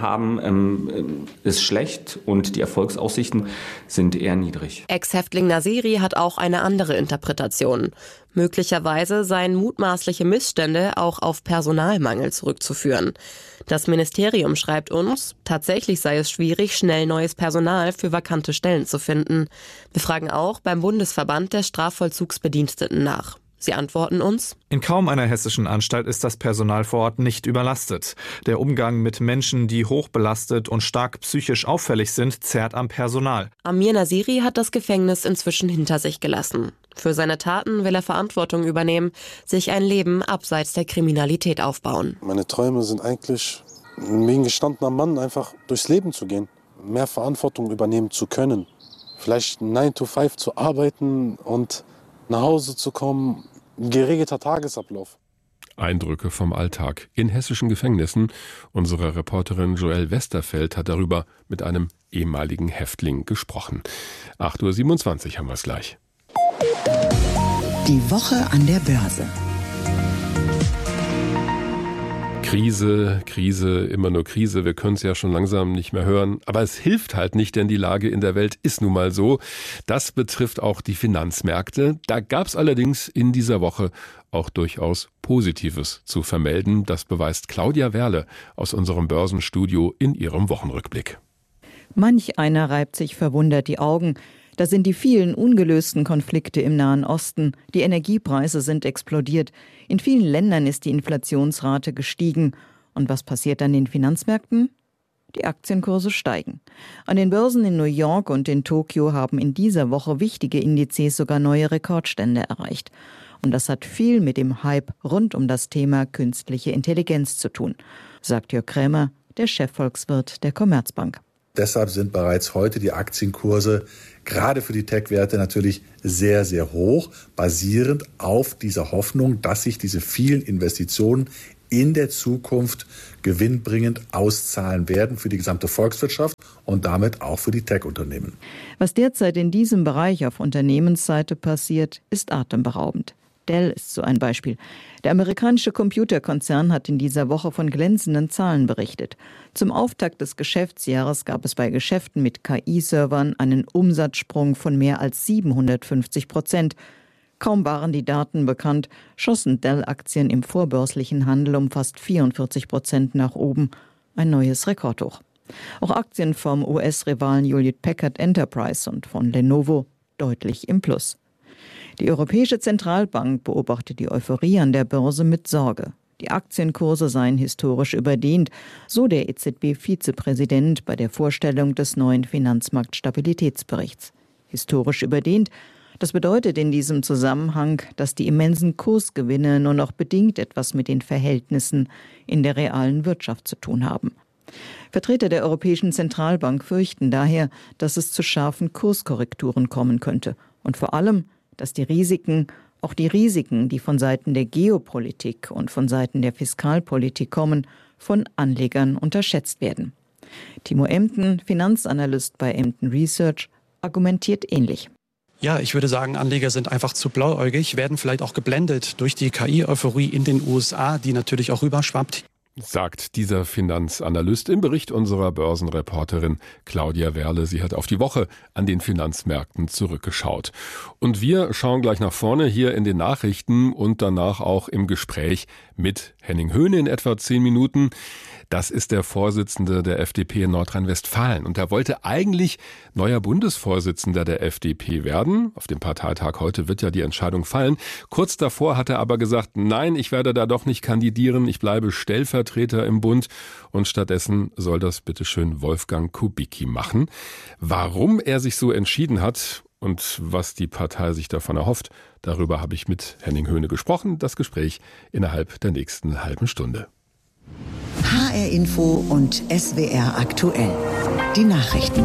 haben, ist schlecht und die Erfolgsaussichten sind eher niedrig.
Ex-Häftling Nasiri hat auch eine andere Interpretation. Möglicherweise seien mutmaßliche Missstände auch auf Personalmangel zurückzuführen. Das Ministerium schreibt uns, tatsächlich sei es schwierig, schnell neues Personal für vakante Stellen zu finden. Wir fragen auch beim Bundesverband der Strafvollzugsbediensteten nach. Sie antworten uns:
In kaum einer hessischen Anstalt ist das Personal vor Ort nicht überlastet. Der Umgang mit Menschen, die hochbelastet und stark psychisch auffällig sind, zerrt am Personal.
Amir Nasiri hat das Gefängnis inzwischen hinter sich gelassen. Für seine Taten will er Verantwortung übernehmen, sich ein Leben abseits der Kriminalität aufbauen.
Meine Träume sind eigentlich, wie ein gestandener Mann, einfach durchs Leben zu gehen, mehr Verantwortung übernehmen zu können. Vielleicht 9 to 5 zu arbeiten und nach Hause zu kommen, ein geregelter Tagesablauf.
Eindrücke vom Alltag in hessischen Gefängnissen. Unsere Reporterin Joelle Westerfeld hat darüber mit einem ehemaligen Häftling gesprochen. 8:27 Uhr haben wir es gleich.
Die Woche an der Börse.
Krise, immer nur Krise. Wir können es ja schon langsam nicht mehr hören. Aber es hilft halt nicht, denn die Lage in der Welt ist nun mal so. Das betrifft auch die Finanzmärkte. Da gab es allerdings in dieser Woche auch durchaus Positives zu vermelden. Das beweist Claudia Werle aus unserem Börsenstudio in ihrem Wochenrückblick.
Manch einer reibt sich verwundert die Augen. Da sind die vielen ungelösten Konflikte im Nahen Osten. Die Energiepreise sind explodiert. In vielen Ländern ist die Inflationsrate gestiegen. Und was passiert an den Finanzmärkten? Die Aktienkurse steigen. An den Börsen in New York und in Tokio haben in dieser Woche wichtige Indizes sogar neue Rekordstände erreicht. Und das hat viel mit dem Hype rund um das Thema künstliche Intelligenz zu tun, sagt Jörg Krämer, der Chefvolkswirt der Commerzbank.
Deshalb sind bereits heute die Aktienkurse gerade für die Tech-Werte natürlich sehr, sehr hoch, basierend auf dieser Hoffnung, dass sich diese vielen Investitionen in der Zukunft gewinnbringend auszahlen werden für die gesamte Volkswirtschaft und damit auch für die Tech-Unternehmen.
Was derzeit in diesem Bereich auf Unternehmensseite passiert, ist atemberaubend. Dell ist so ein Beispiel. Der amerikanische Computerkonzern hat in dieser Woche von glänzenden Zahlen berichtet. Zum Auftakt des Geschäftsjahres gab es bei Geschäften mit KI-Servern einen Umsatzsprung von mehr als 750%. Kaum waren die Daten bekannt, schossen Dell-Aktien im vorbörslichen Handel um fast 44% nach oben. Ein neues Rekordhoch. Auch Aktien vom US-Rivalen Hewlett Packard Enterprise und von Lenovo deutlich im Plus. Die Europäische Zentralbank beobachtet die Euphorie an der Börse mit Sorge. Die Aktienkurse seien historisch überdehnt, so der EZB-Vizepräsident bei der Vorstellung des neuen Finanzmarktstabilitätsberichts. Historisch überdehnt, das bedeutet in diesem Zusammenhang, dass die immensen Kursgewinne nur noch bedingt etwas mit den Verhältnissen in der realen Wirtschaft zu tun haben. Vertreter der Europäischen Zentralbank fürchten daher, dass es zu scharfen Kurskorrekturen kommen könnte und vor allem, dass die Risiken, die von Seiten der Geopolitik und von Seiten der Fiskalpolitik kommen, von Anlegern unterschätzt werden. Timo Emden, Finanzanalyst bei Emden Research, argumentiert ähnlich.
Ja, ich würde sagen, Anleger sind einfach zu blauäugig, werden vielleicht auch geblendet durch die KI-Euphorie in den USA, die natürlich auch rüberschwappt.
Sagt dieser Finanzanalyst im Bericht unserer Börsenreporterin Claudia Werle. Sie hat auf die Woche an den Finanzmärkten zurückgeschaut. Und wir schauen gleich nach vorne hier in den Nachrichten und danach auch im Gespräch mit Henning Höhne in etwa 10 Minuten. Das ist der Vorsitzende der FDP in Nordrhein-Westfalen. Und er wollte eigentlich neuer Bundesvorsitzender der FDP werden. Auf dem Parteitag heute wird ja die Entscheidung fallen. Kurz davor hat er aber gesagt, nein, ich werde da doch nicht kandidieren. Ich bleibe Stellvertreter im Bund. Und stattdessen soll das bitteschön Wolfgang Kubicki machen. Warum er sich so entschieden hat und was die Partei sich davon erhofft, darüber habe ich mit Henning Höhne gesprochen. Das Gespräch innerhalb der nächsten halben Stunde.
HR Info und SWR aktuell. Die Nachrichten.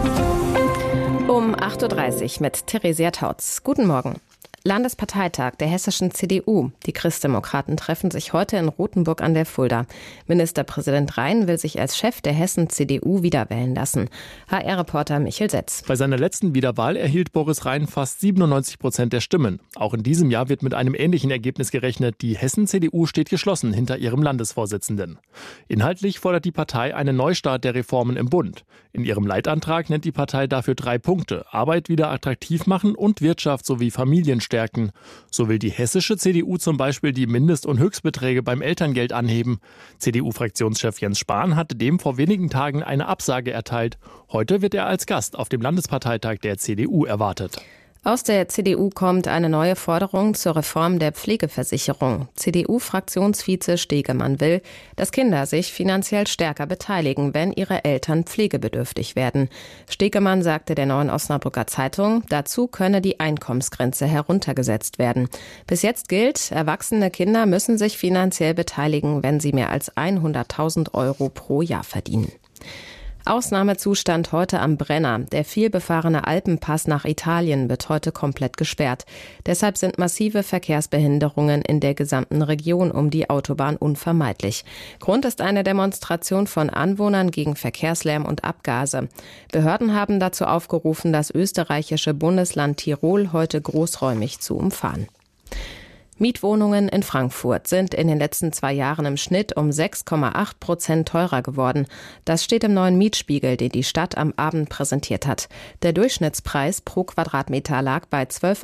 Um 8.30 Uhr mit Theresia Tautz. Guten Morgen. Landesparteitag der hessischen CDU. Die Christdemokraten treffen sich heute in Rothenburg an der Fulda. Ministerpräsident Rhein will sich als Chef der Hessen-CDU wiederwählen lassen. HR-Reporter Michel Setz.
Bei seiner letzten Wiederwahl erhielt Boris Rhein fast 97% der Stimmen. Auch in diesem Jahr wird mit einem ähnlichen Ergebnis gerechnet. Die Hessen-CDU steht geschlossen hinter ihrem Landesvorsitzenden. Inhaltlich fordert die Partei einen Neustart der Reformen im Bund. In ihrem Leitantrag nennt die Partei dafür 3 Punkte: Arbeit wieder attraktiv machen und Wirtschaft sowie Familien stärken. So will die hessische CDU zum Beispiel die Mindest- und Höchstbeträge beim Elterngeld anheben. CDU-Fraktionschef Jens Spahn hatte dem vor wenigen Tagen eine Absage erteilt. Heute wird er als Gast auf dem Landesparteitag der CDU erwartet.
Aus der CDU kommt eine neue Forderung zur Reform der Pflegeversicherung. CDU-Fraktionsvize Stegemann will, dass Kinder sich finanziell stärker beteiligen, wenn ihre Eltern pflegebedürftig werden. Stegemann sagte der Neuen Osnabrücker Zeitung, dazu könne die Einkommensgrenze heruntergesetzt werden. Bis jetzt gilt, erwachsene Kinder müssen sich finanziell beteiligen, wenn sie mehr als 100.000 Euro pro Jahr verdienen. Ausnahmezustand heute am Brenner. Der vielbefahrene Alpenpass nach Italien wird heute komplett gesperrt. Deshalb sind massive Verkehrsbehinderungen in der gesamten Region um die Autobahn unvermeidlich. Grund ist eine Demonstration von Anwohnern gegen Verkehrslärm und Abgase. Behörden haben dazu aufgerufen, das österreichische Bundesland Tirol heute großräumig zu umfahren. Mietwohnungen in Frankfurt sind in den letzten 2 Jahren im Schnitt um 6,8% teurer geworden. Das steht im neuen Mietspiegel, den die Stadt am Abend präsentiert hat. Der Durchschnittspreis pro Quadratmeter lag bei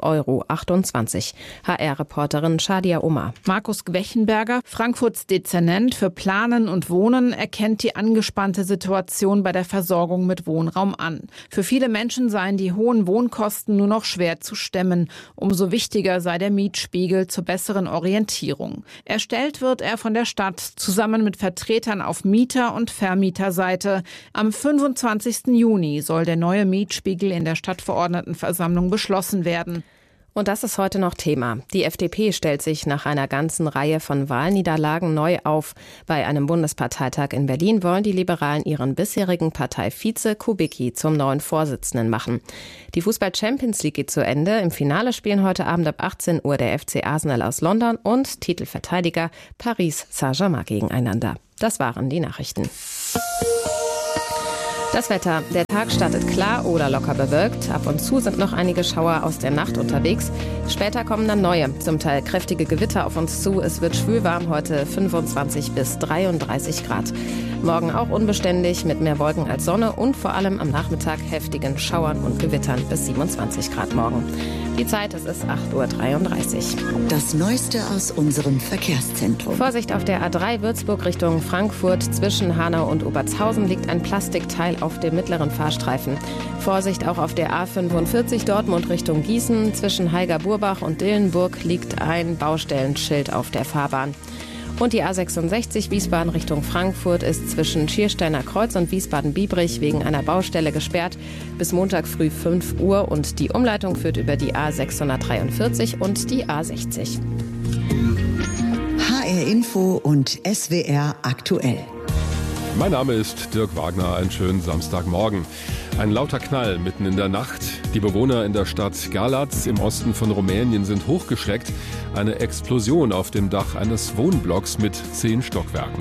12,28 €. HR-Reporterin Shadia Omar.
Markus Gwechenberger, Frankfurts Dezernent für Planen und Wohnen, erkennt die angespannte Situation bei der Versorgung mit Wohnraum an. Für viele Menschen seien die hohen Wohnkosten nur noch schwer zu stemmen. Umso wichtiger sei der Mietspiegel zur besseren Orientierung. Erstellt wird er von der Stadt zusammen mit Vertretern auf Mieter- und Vermieterseite. Am 25. Juni soll der neue Mietspiegel in der Stadtverordnetenversammlung beschlossen werden.
Und das ist heute noch Thema. Die FDP stellt sich nach einer ganzen Reihe von Wahlniederlagen neu auf. Bei einem Bundesparteitag in Berlin wollen die Liberalen ihren bisherigen Parteivize Kubicki zum neuen Vorsitzenden machen. Die Fußball-Champions League geht zu Ende. Im Finale spielen heute Abend ab 18 Uhr der FC Arsenal aus London und Titelverteidiger Paris Saint-Germain gegeneinander. Das waren die Nachrichten. Das Wetter. Der Tag startet klar oder locker bewölkt. Ab und zu sind noch einige Schauer aus der Nacht unterwegs. Später kommen dann neue, zum Teil kräftige Gewitter auf uns zu. Es wird schwülwarm heute, 25 bis 33 Grad. Morgen auch unbeständig mit mehr Wolken als Sonne und vor allem am Nachmittag heftigen Schauern und Gewittern bis 27 Grad morgen. Die Zeit, es ist 8:33 Uhr.
Das Neueste aus unserem Verkehrszentrum.
Vorsicht auf der A3 Würzburg Richtung Frankfurt. Zwischen Hanau und Obertshausen liegt ein Plastikteil auf dem mittleren Fahrstreifen. Vorsicht auch auf der A45 Dortmund Richtung Gießen. Zwischen Heiger-Burbach und Dillenburg liegt ein Baustellenschild auf der Fahrbahn. Und die A66 Wiesbaden Richtung Frankfurt ist zwischen Schiersteiner Kreuz und Wiesbaden-Biebrich wegen einer Baustelle gesperrt bis Montag früh 5 Uhr. Und die Umleitung führt über die A643 und die A60.
HR Info und SWR aktuell.
Mein Name ist Dirk Wagner. Einen schönen Samstagmorgen. Ein lauter Knall mitten in der Nacht. Die Bewohner in der Stadt Galați im Osten von Rumänien sind hochgeschreckt. Eine Explosion auf dem Dach eines Wohnblocks mit 10 Stockwerken.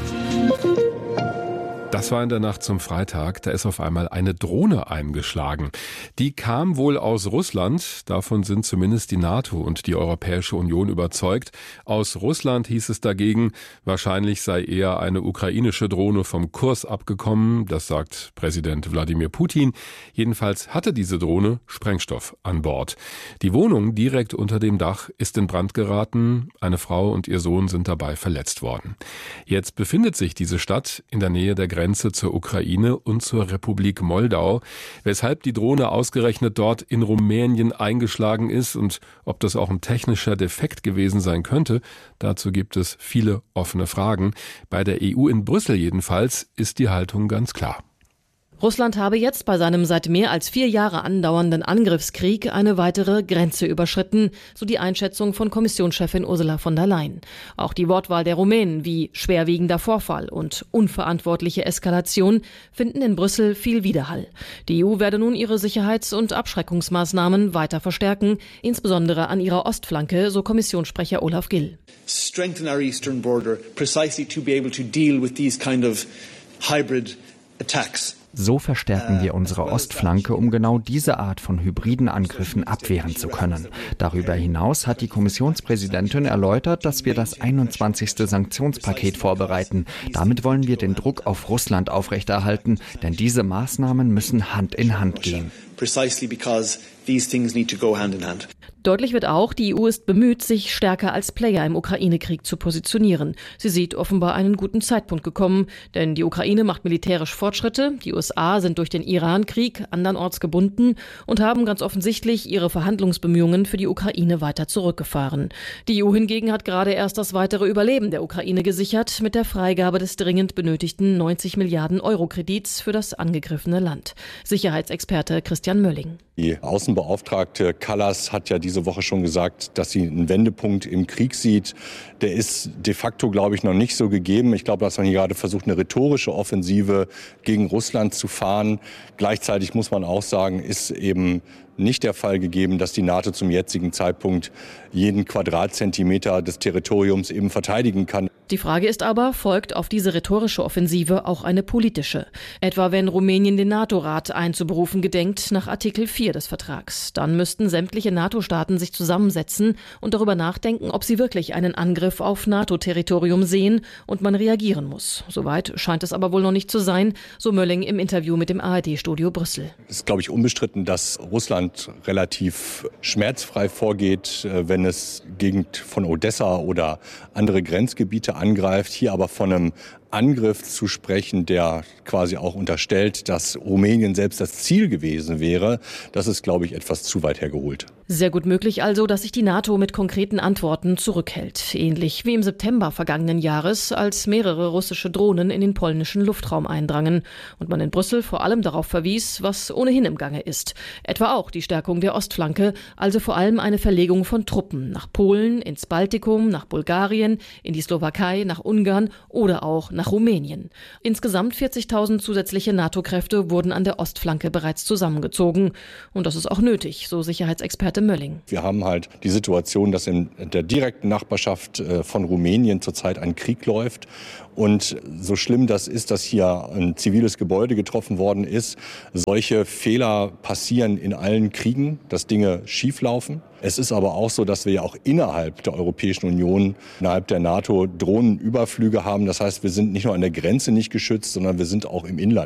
Das war in der Nacht zum Freitag, da ist auf einmal eine Drohne eingeschlagen. Die kam wohl aus Russland, davon sind zumindest die NATO und die Europäische Union überzeugt. Aus Russland hieß es dagegen, wahrscheinlich sei eher eine ukrainische Drohne vom Kurs abgekommen, das sagt Präsident Wladimir Putin. Jedenfalls hatte diese Drohne Sprengstoff an Bord. Die Wohnung direkt unter dem Dach ist in Brand geraten, eine Frau und ihr Sohn sind dabei verletzt worden. Jetzt befindet sich diese Stadt in der Nähe der Grenze zur Ukraine und zur Republik Moldau. Weshalb die Drohne ausgerechnet dort in Rumänien eingeschlagen ist und ob das auch ein technischer Defekt gewesen sein könnte, dazu gibt es viele offene Fragen. Bei der EU in Brüssel jedenfalls ist die Haltung ganz klar.
Russland habe jetzt bei seinem seit mehr als 4 Jahre andauernden Angriffskrieg eine weitere Grenze überschritten, so die Einschätzung von Kommissionschefin Ursula von der Leyen. Auch die Wortwahl der Rumänen wie schwerwiegender Vorfall und unverantwortliche Eskalation finden in Brüssel viel Widerhall. Die EU werde nun ihre Sicherheits- und Abschreckungsmaßnahmen weiter verstärken, insbesondere an ihrer Ostflanke, so Kommissionssprecher Olaf Gill.
Strengthen our eastern border precisely to be able to deal with these kind of hybrid attacks.
So verstärken wir unsere Ostflanke, um genau diese Art von hybriden Angriffen abwehren zu können. Darüber hinaus hat die Kommissionspräsidentin erläutert, dass wir das 21. Sanktionspaket vorbereiten. Damit wollen wir den Druck auf Russland aufrechterhalten, denn diese Maßnahmen müssen Hand in Hand gehen.
Precisely because these things need to go hand in hand.
Deutlich wird auch, die EU ist bemüht, sich stärker als Player im Ukraine-Krieg zu positionieren. Sie sieht offenbar einen guten Zeitpunkt gekommen, denn die Ukraine macht militärisch Fortschritte, die USA sind durch den Iran-Krieg andernorts gebunden und haben ganz offensichtlich ihre Verhandlungsbemühungen für die Ukraine weiter zurückgefahren. Die EU hingegen hat gerade erst das weitere Überleben der Ukraine gesichert mit der Freigabe des dringend benötigten 90 Milliarden Euro Kredits für das angegriffene Land. Sicherheitsexperte Christian Mölling.
Die Außenbeauftragte Kallas hat ja diese Woche schon gesagt, dass sie einen Wendepunkt im Krieg sieht. Der ist de facto, glaube ich, noch nicht so gegeben. Ich glaube, dass man hier gerade versucht, eine rhetorische Offensive gegen Russland zu fahren. Gleichzeitig muss man auch sagen, ist eben nicht der Fall gegeben, dass die NATO zum jetzigen Zeitpunkt jeden Quadratzentimeter des Territoriums eben verteidigen kann.
Die Frage ist aber, folgt auf diese rhetorische Offensive auch eine politische? Etwa wenn Rumänien den NATO-Rat einzuberufen gedenkt nach Artikel 4 des Vertrags. Dann müssten sämtliche NATO-Staaten sich zusammensetzen und darüber nachdenken, ob sie wirklich einen Angriff auf NATO-Territorium sehen und man reagieren muss. Soweit scheint es aber wohl noch nicht zu sein, so Mölling im Interview mit dem ARD-Studio Brüssel.
Es ist, glaube ich, unbestritten, dass Russland relativ schmerzfrei vorgeht, wenn es Gegend von Odessa oder andere Grenzgebiete angreift. Hier aber von einem Angriff zu sprechen, der quasi auch unterstellt, dass Rumänien selbst das Ziel gewesen wäre, das ist, glaube ich, etwas zu weit hergeholt.
Sehr gut möglich also, dass sich die NATO mit konkreten Antworten zurückhält. Ähnlich wie im September vergangenen Jahres, als mehrere russische Drohnen in den polnischen Luftraum eindrangen und man in Brüssel vor allem darauf verwies, was ohnehin im Gange ist. Etwa auch die Stärkung der Ostflanke, also vor allem eine Verlegung von Truppen nach Polen, ins Baltikum, nach Bulgarien, in die Slowakei, nach Ungarn oder auch nach Rumänien. Insgesamt 40.000 zusätzliche NATO-Kräfte wurden an der Ostflanke bereits zusammengezogen. Und das ist auch nötig, so Sicherheitsexperte Mölling.
Wir haben halt die Situation, dass in der direkten Nachbarschaft von Rumänien zurzeit ein Krieg läuft. Und so schlimm das ist, dass hier ein ziviles Gebäude getroffen worden ist, solche Fehler passieren in allen Kriegen, dass Dinge schieflaufen. Es ist aber auch so, dass wir ja auch innerhalb der Europäischen Union, innerhalb der NATO Drohnenüberflüge haben. Das heißt, wir sind nicht nur an der Grenze nicht geschützt, sondern wir sind auch im Inland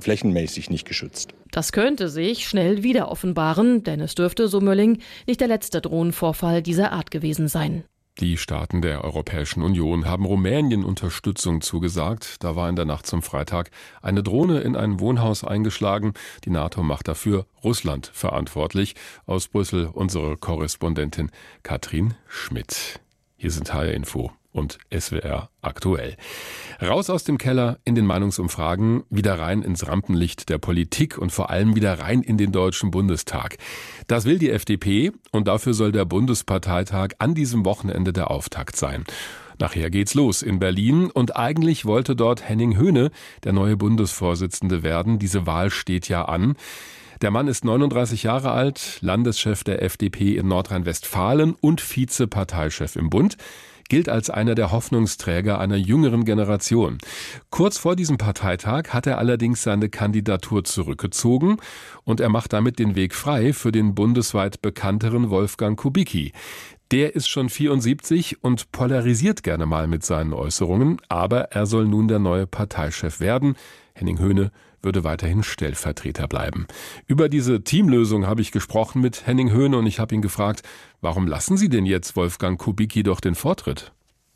flächenmäßig nicht geschützt.
Das könnte sich schnell wieder offenbaren, denn es dürfte, so Mölling, nicht der letzte Drohnenvorfall dieser Art gewesen sein.
Die Staaten der Europäischen Union haben Rumänien Unterstützung zugesagt. Da war in der Nacht zum Freitag eine Drohne in ein Wohnhaus eingeschlagen. Die NATO macht dafür Russland verantwortlich. Aus Brüssel unsere Korrespondentin Katrin Schmidt. Hier sind HR Info und SWR aktuell. Raus aus dem Keller in den Meinungsumfragen, wieder rein ins Rampenlicht der Politik und vor allem wieder rein in den Deutschen Bundestag. Das will die FDP und dafür soll der Bundesparteitag an diesem Wochenende der Auftakt sein. Nachher geht's los in Berlin und eigentlich wollte dort Henning Höhne der neue Bundesvorsitzende werden. Diese Wahl steht ja an. Der Mann ist 39 Jahre alt, Landeschef der FDP in Nordrhein-Westfalen und Vizeparteichef im Bund. Gilt als einer der Hoffnungsträger einer jüngeren Generation. Kurz vor diesem Parteitag hat er allerdings seine Kandidatur zurückgezogen und er macht damit den Weg frei für den bundesweit bekannteren Wolfgang Kubicki. Der ist schon 74 und polarisiert gerne mal mit seinen Äußerungen, aber er soll nun der neue Parteichef werden. Henning Höhne würde weiterhin Stellvertreter bleiben. Über diese Teamlösung habe ich gesprochen mit Henning Höhne und ich habe ihn gefragt, warum lassen Sie denn jetzt Wolfgang Kubicki doch den Vortritt?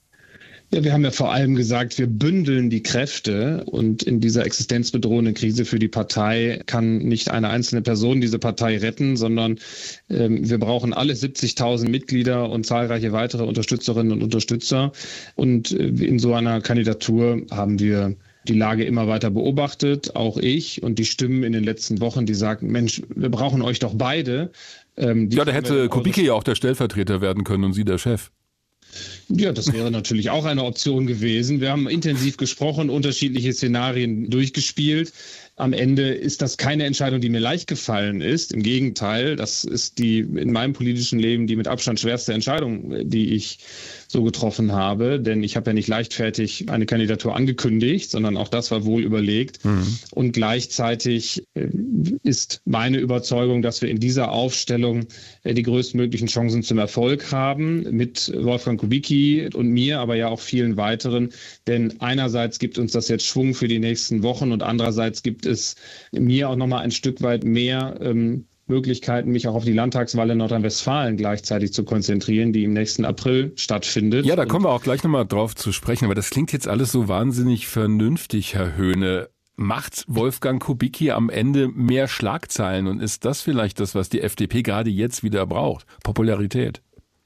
Ja, wir haben ja vor allem gesagt, wir bündeln die Kräfte und in dieser existenzbedrohenden Krise für die Partei kann nicht eine einzelne Person diese Partei retten, sondern wir brauchen alle 70.000 Mitglieder und zahlreiche weitere Unterstützerinnen und Unterstützer. Und in so einer Kandidatur haben wir die Lage immer weiter beobachtet, auch ich und die Stimmen in den letzten Wochen, die sagten, Mensch, wir brauchen euch doch beide.
Ja, da hätte Kubicki ja auch der Stellvertreter werden können und Sie der Chef.
Ja, das wäre natürlich auch eine Option gewesen. Wir haben intensiv gesprochen, unterschiedliche Szenarien durchgespielt. Am Ende ist das keine Entscheidung, die mir leicht gefallen ist. Im Gegenteil, das ist die in meinem politischen Leben die mit Abstand schwerste Entscheidung, die ich so getroffen habe. Denn ich habe ja nicht leichtfertig eine Kandidatur angekündigt, sondern auch das war wohl überlegt. Und gleichzeitig ist meine Überzeugung, dass wir in dieser Aufstellung die größtmöglichen Chancen zum Erfolg haben mit Wolfgang Kubicki und mir, aber ja auch vielen weiteren. Denn einerseits gibt uns das jetzt Schwung für die nächsten Wochen und andererseits gibt es mir auch nochmal ein Stück weit mehr Möglichkeiten, mich auch auf die Landtagswahl in Nordrhein-Westfalen gleichzeitig zu konzentrieren, die im nächsten April stattfindet.
Ja, da kommen wir auch gleich nochmal drauf zu sprechen, aber das klingt jetzt alles so wahnsinnig vernünftig, Herr Höhne. Macht Wolfgang Kubicki am Ende mehr Schlagzeilen und ist das vielleicht das, was die FDP gerade jetzt wieder braucht? Popularität?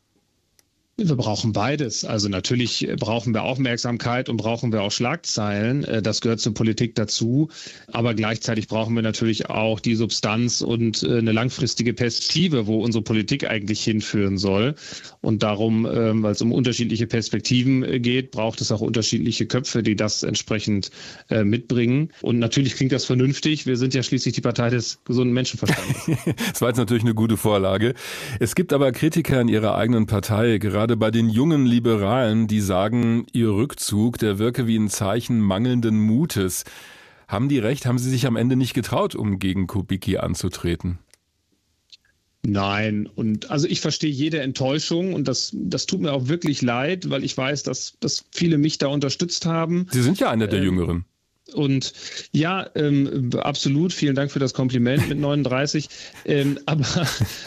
Wir brauchen beides. Also natürlich brauchen wir Aufmerksamkeit und brauchen wir auch Schlagzeilen. Das gehört zur Politik dazu. Aber gleichzeitig brauchen wir natürlich auch die Substanz und eine langfristige Perspektive, wo unsere Politik eigentlich hinführen soll. Und darum, weil es um unterschiedliche Perspektiven geht, braucht es auch unterschiedliche Köpfe, die das entsprechend mitbringen. Und natürlich klingt das vernünftig. Wir sind ja schließlich die Partei des gesunden Menschenverstandes.
Das war jetzt natürlich eine gute Vorlage. Es gibt aber Kritiker in Ihrer eigenen Partei, gerade bei den jungen Liberalen, die sagen, ihr Rückzug, der wirke wie ein Zeichen mangelnden Mutes. Haben die recht? Haben Sie sich am Ende nicht getraut, um gegen Kubicki anzutreten?
Nein, und also ich verstehe jede Enttäuschung und das tut mir auch wirklich leid, weil ich weiß, dass viele mich da unterstützt haben.
Sie sind ja einer der Jüngeren.
Und ja, absolut, vielen Dank für das Kompliment mit 39. Aber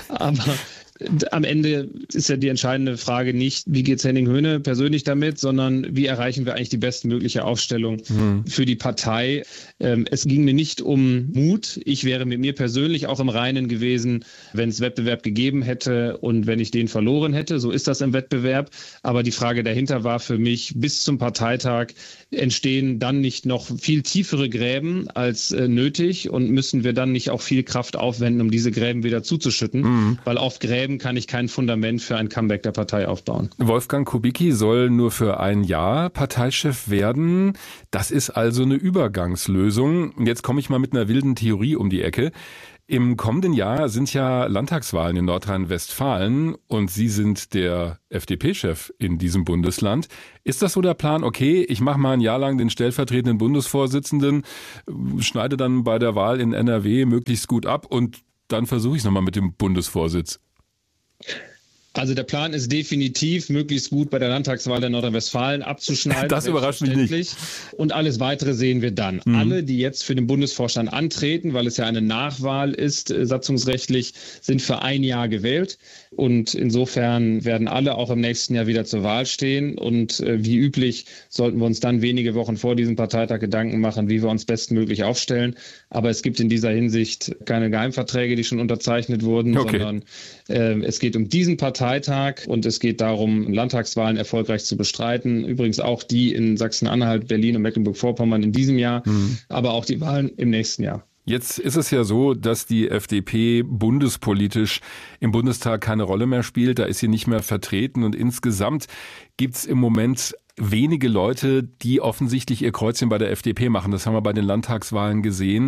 am Ende ist ja die entscheidende Frage nicht, wie geht's Henning Höhne persönlich damit, sondern wie erreichen wir eigentlich die bestmögliche Aufstellung für die Partei. Es ging mir nicht um Mut. Ich wäre mit mir persönlich auch im Reinen gewesen, wenn es Wettbewerb gegeben hätte und wenn ich den verloren hätte. So ist das im Wettbewerb. Aber die Frage dahinter war für mich, bis zum Parteitag entstehen dann nicht noch viel tiefere Gräben als nötig und müssen wir dann nicht auch viel Kraft aufwenden, um diese Gräben wieder zuzuschütten, weil auf Gräben kann ich kein Fundament für ein Comeback der Partei aufbauen.
Wolfgang Kubicki soll nur für ein Jahr Parteichef werden. Das ist also eine Übergangslösung. Jetzt komme ich mal mit einer wilden Theorie um die Ecke. Im kommenden Jahr sind ja Landtagswahlen in Nordrhein-Westfalen und Sie sind der FDP-Chef in diesem Bundesland. Ist das so der Plan? Okay, ich mache mal ein Jahr lang den stellvertretenden Bundesvorsitzenden, schneide dann bei der Wahl in NRW möglichst gut ab und dann versuche ich es nochmal mit dem Bundesvorsitz.
Also der Plan ist definitiv, möglichst gut bei der Landtagswahl in Nordrhein-Westfalen abzuschneiden.
Das überrascht mich nicht.
Und alles Weitere sehen wir dann. Alle, die jetzt für den Bundesvorstand antreten, weil es ja eine Nachwahl ist, satzungsrechtlich, sind für ein Jahr gewählt. Und insofern werden alle auch im nächsten Jahr wieder zur Wahl stehen. Und wie üblich sollten wir uns dann wenige Wochen vor diesem Parteitag Gedanken machen, wie wir uns bestmöglich aufstellen. Aber es gibt in dieser Hinsicht keine Geheimverträge, die schon unterzeichnet wurden, sondern es geht um diesen Parteitag und es geht darum, Landtagswahlen erfolgreich zu bestreiten. Übrigens auch die in Sachsen-Anhalt, Berlin und Mecklenburg-Vorpommern in diesem Jahr, aber auch die Wahlen im nächsten Jahr.
Jetzt ist es ja so, dass die FDP bundespolitisch im Bundestag keine Rolle mehr spielt. Da ist sie nicht mehr vertreten und insgesamt gibt es im Moment wenige Leute, die offensichtlich ihr Kreuzchen bei der FDP machen. Das haben wir bei den Landtagswahlen gesehen.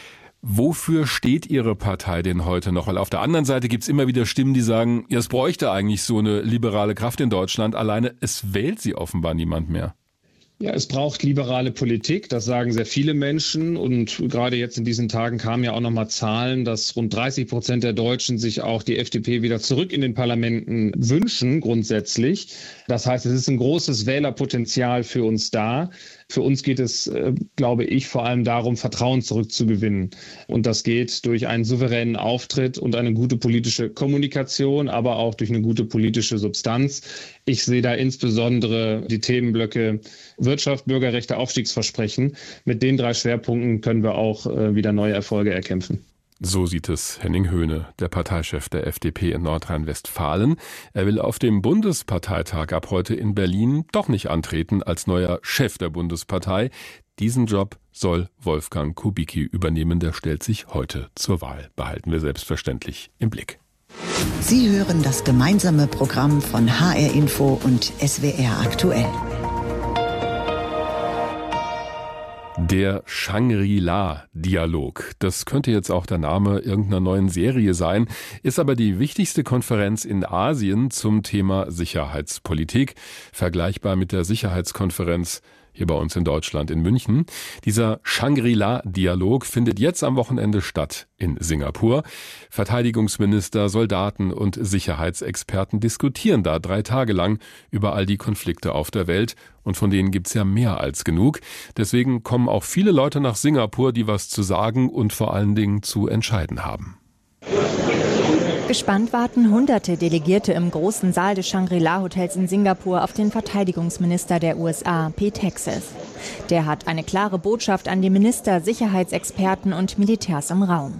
Wofür steht Ihre Partei denn heute noch? Weil auf der anderen Seite gibt es immer wieder Stimmen, die sagen, ja, es bräuchte eigentlich so eine liberale Kraft in Deutschland. Alleine, es wählt sie offenbar niemand mehr.
Ja, es braucht liberale Politik, das sagen sehr viele Menschen und gerade jetzt in diesen Tagen kamen ja auch nochmal Zahlen, dass rund 30% der Deutschen sich auch die FDP wieder zurück in den Parlamenten wünschen, grundsätzlich. Das heißt, es ist ein großes Wählerpotenzial für uns da. Für uns geht es, glaube ich, vor allem darum, Vertrauen zurückzugewinnen. Und das geht durch einen souveränen Auftritt und eine gute politische Kommunikation, aber auch durch eine gute politische Substanz. Ich sehe da insbesondere die Themenblöcke Wirtschaft, Bürgerrechte, Aufstiegsversprechen. Mit den 3 Schwerpunkten können wir auch wieder neue Erfolge erkämpfen.
So sieht es Henning Höhne, der Parteichef der FDP in Nordrhein-Westfalen. Er will auf dem Bundesparteitag ab heute in Berlin doch nicht antreten als neuer Chef der Bundespartei. Diesen Job soll Wolfgang Kubicki übernehmen. Der stellt sich heute zur Wahl. Behalten wir selbstverständlich im Blick.
Sie hören das gemeinsame Programm von HR Info und SWR aktuell.
Der Shangri-La-Dialog. Das könnte jetzt auch der Name irgendeiner neuen Serie sein, ist aber die wichtigste Konferenz in Asien zum Thema Sicherheitspolitik, vergleichbar mit der Sicherheitskonferenz hier bei uns in Deutschland in München. Dieser Shangri-La-Dialog findet jetzt am Wochenende statt in Singapur. Verteidigungsminister, Soldaten und Sicherheitsexperten diskutieren da 3 Tage lang über all die Konflikte auf der Welt. Und von denen gibt's ja mehr als genug. Deswegen kommen auch viele Leute nach Singapur, die was zu sagen und vor allen Dingen zu entscheiden haben.
Gespannt warten hunderte Delegierte im großen Saal des Shangri-La-Hotels in Singapur auf den Verteidigungsminister der USA, Pete Hegseth. Der hat eine klare Botschaft an die Minister, Sicherheitsexperten und Militärs im Raum.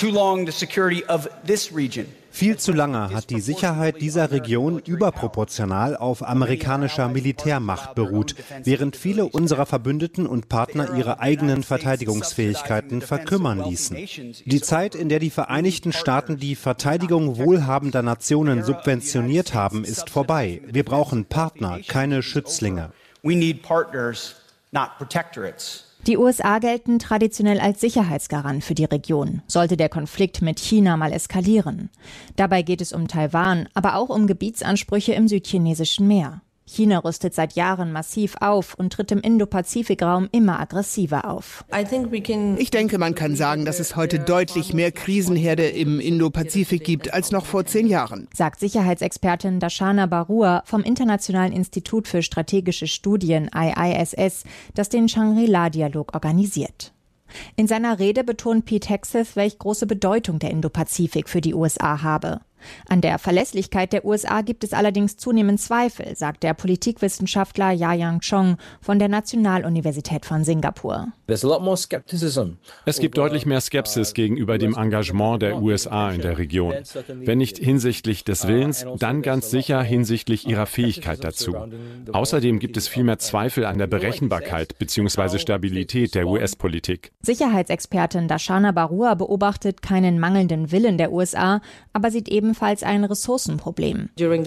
Viel zu lange hat die Sicherheit dieser Region überproportional auf amerikanischer Militärmacht beruht, während viele unserer Verbündeten und Partner ihre eigenen Verteidigungsfähigkeiten verkümmern ließen. Die Zeit, in der die Vereinigten Staaten die Verteidigung wohlhabender Nationen subventioniert haben, ist vorbei. Wir brauchen Partner, keine Schützlinge.
Die USA gelten traditionell als Sicherheitsgarant für die Region, sollte der Konflikt mit China mal eskalieren. Dabei geht es um Taiwan, aber auch um Gebietsansprüche im südchinesischen Meer. China rüstet seit Jahren massiv auf und tritt im Indo-Pazifik-Raum immer aggressiver auf.
Ich denke, man kann sagen, dass es heute deutlich mehr Krisenherde im Indo-Pazifik gibt als noch vor 10 Jahren,
sagt Sicherheitsexpertin Darshana Barua vom Internationalen Institut für strategische Studien IISS, das den Shangri-La-Dialog organisiert. In seiner Rede betont Pete Hegseth, welch große Bedeutung der Indo-Pazifik für die USA habe. An der Verlässlichkeit der USA gibt es allerdings zunehmend Zweifel, sagt der Politikwissenschaftler Yayang Chong von der Nationaluniversität von Singapur.
Es gibt deutlich mehr Skepsis gegenüber dem Engagement der USA in der Region. Wenn nicht hinsichtlich des Willens, dann ganz sicher hinsichtlich ihrer Fähigkeit dazu. Außerdem gibt es viel mehr Zweifel an der Berechenbarkeit bzw. Stabilität der US-Politik.
Sicherheitsexpertin Darshana Barua beobachtet keinen mangelnden Willen der USA, aber sieht ebenfalls ein Ressourcenproblem.
Durch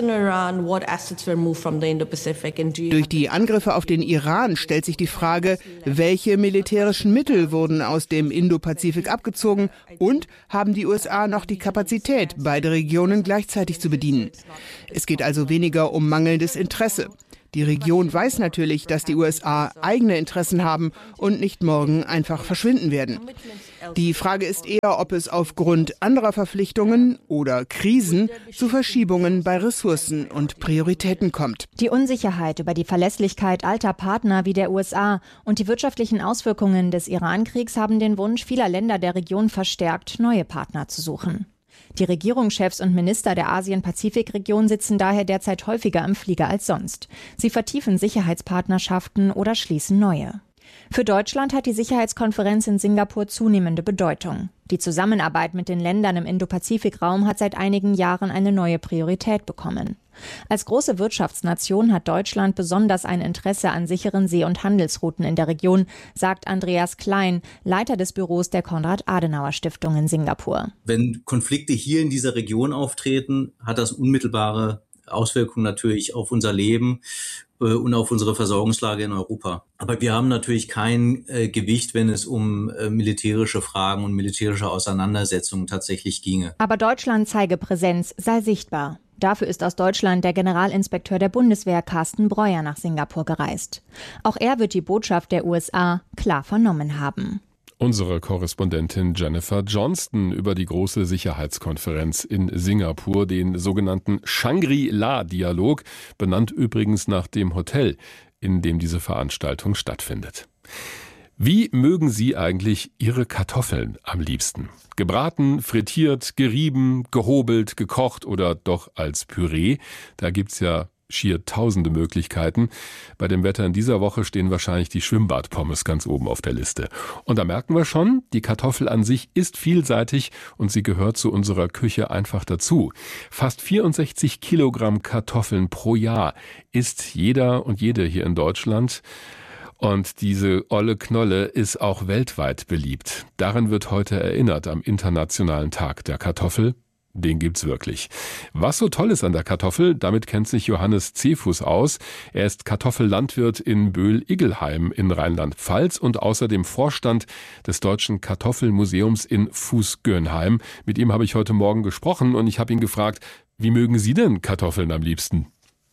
die Angriffe auf den Iran stellt sich die Frage, welche militärischen Mittel wurden aus dem Indo-Pazifik abgezogen und haben die USA noch die Kapazität, beide Regionen gleichzeitig zu bedienen. Es geht also weniger um mangelndes Interesse. Die Region weiß natürlich, dass die USA eigene Interessen haben und nicht morgen einfach verschwinden werden. Die Frage ist eher, ob es aufgrund anderer Verpflichtungen oder Krisen zu Verschiebungen bei Ressourcen und Prioritäten kommt.
Die Unsicherheit über die Verlässlichkeit alter Partner wie der USA und die wirtschaftlichen Auswirkungen des Iran-Kriegs haben den Wunsch vieler Länder der Region verstärkt, neue Partner zu suchen. Die Regierungschefs und Minister der Asien-Pazifik-Region sitzen daher derzeit häufiger im Flieger als sonst. Sie vertiefen Sicherheitspartnerschaften oder schließen neue. Für Deutschland hat die Sicherheitskonferenz in Singapur zunehmende Bedeutung. Die Zusammenarbeit mit den Ländern im Indo-Pazifik-Raum hat seit einigen Jahren eine neue Priorität bekommen. Als große Wirtschaftsnation hat Deutschland besonders ein Interesse an sicheren See- und Handelsrouten in der Region, sagt Andreas Klein, Leiter des Büros der Konrad-Adenauer-Stiftung in Singapur.
Wenn Konflikte hier in dieser Region auftreten, hat das unmittelbare Auswirkungen natürlich auf unser Leben und auf unsere Versorgungslage in Europa. Aber wir haben natürlich kein Gewicht, wenn es um militärische Fragen und militärische Auseinandersetzungen tatsächlich ginge.
Aber Deutschland zeige Präsenz, sei sichtbar. Dafür ist aus Deutschland der Generalinspekteur der Bundeswehr Carsten Breuer nach Singapur gereist. Auch er wird die Botschaft der USA klar vernommen haben.
Unsere Korrespondentin Jennifer Johnston über die große Sicherheitskonferenz in Singapur, den sogenannten Shangri-La-Dialog, benannt übrigens nach dem Hotel, in dem diese Veranstaltung stattfindet. Wie mögen Sie eigentlich Ihre Kartoffeln am liebsten? Gebraten, frittiert, gerieben, gehobelt, gekocht oder doch als Püree? Da gibt's ja schier tausende Möglichkeiten. Bei dem Wetter in dieser Woche stehen wahrscheinlich die Schwimmbadpommes ganz oben auf der Liste. Und da merken wir schon, die Kartoffel an sich ist vielseitig und sie gehört zu unserer Küche einfach dazu. Fast 64 Kilogramm Kartoffeln pro Jahr isst jeder und jede hier in Deutschland. Und diese olle Knolle ist auch weltweit beliebt. Daran wird heute erinnert am Internationalen Tag der Kartoffel. Den gibt's wirklich. Was so toll ist an der Kartoffel, damit kennt sich Johannes Zefus aus. Er ist Kartoffellandwirt in Böhl-Iggelheim in Rheinland-Pfalz und außerdem Vorstand des Deutschen Kartoffelmuseums in Fuß-Göhnheim. Mit ihm habe ich heute Morgen gesprochen und ich habe ihn gefragt, wie mögen Sie denn Kartoffeln am liebsten?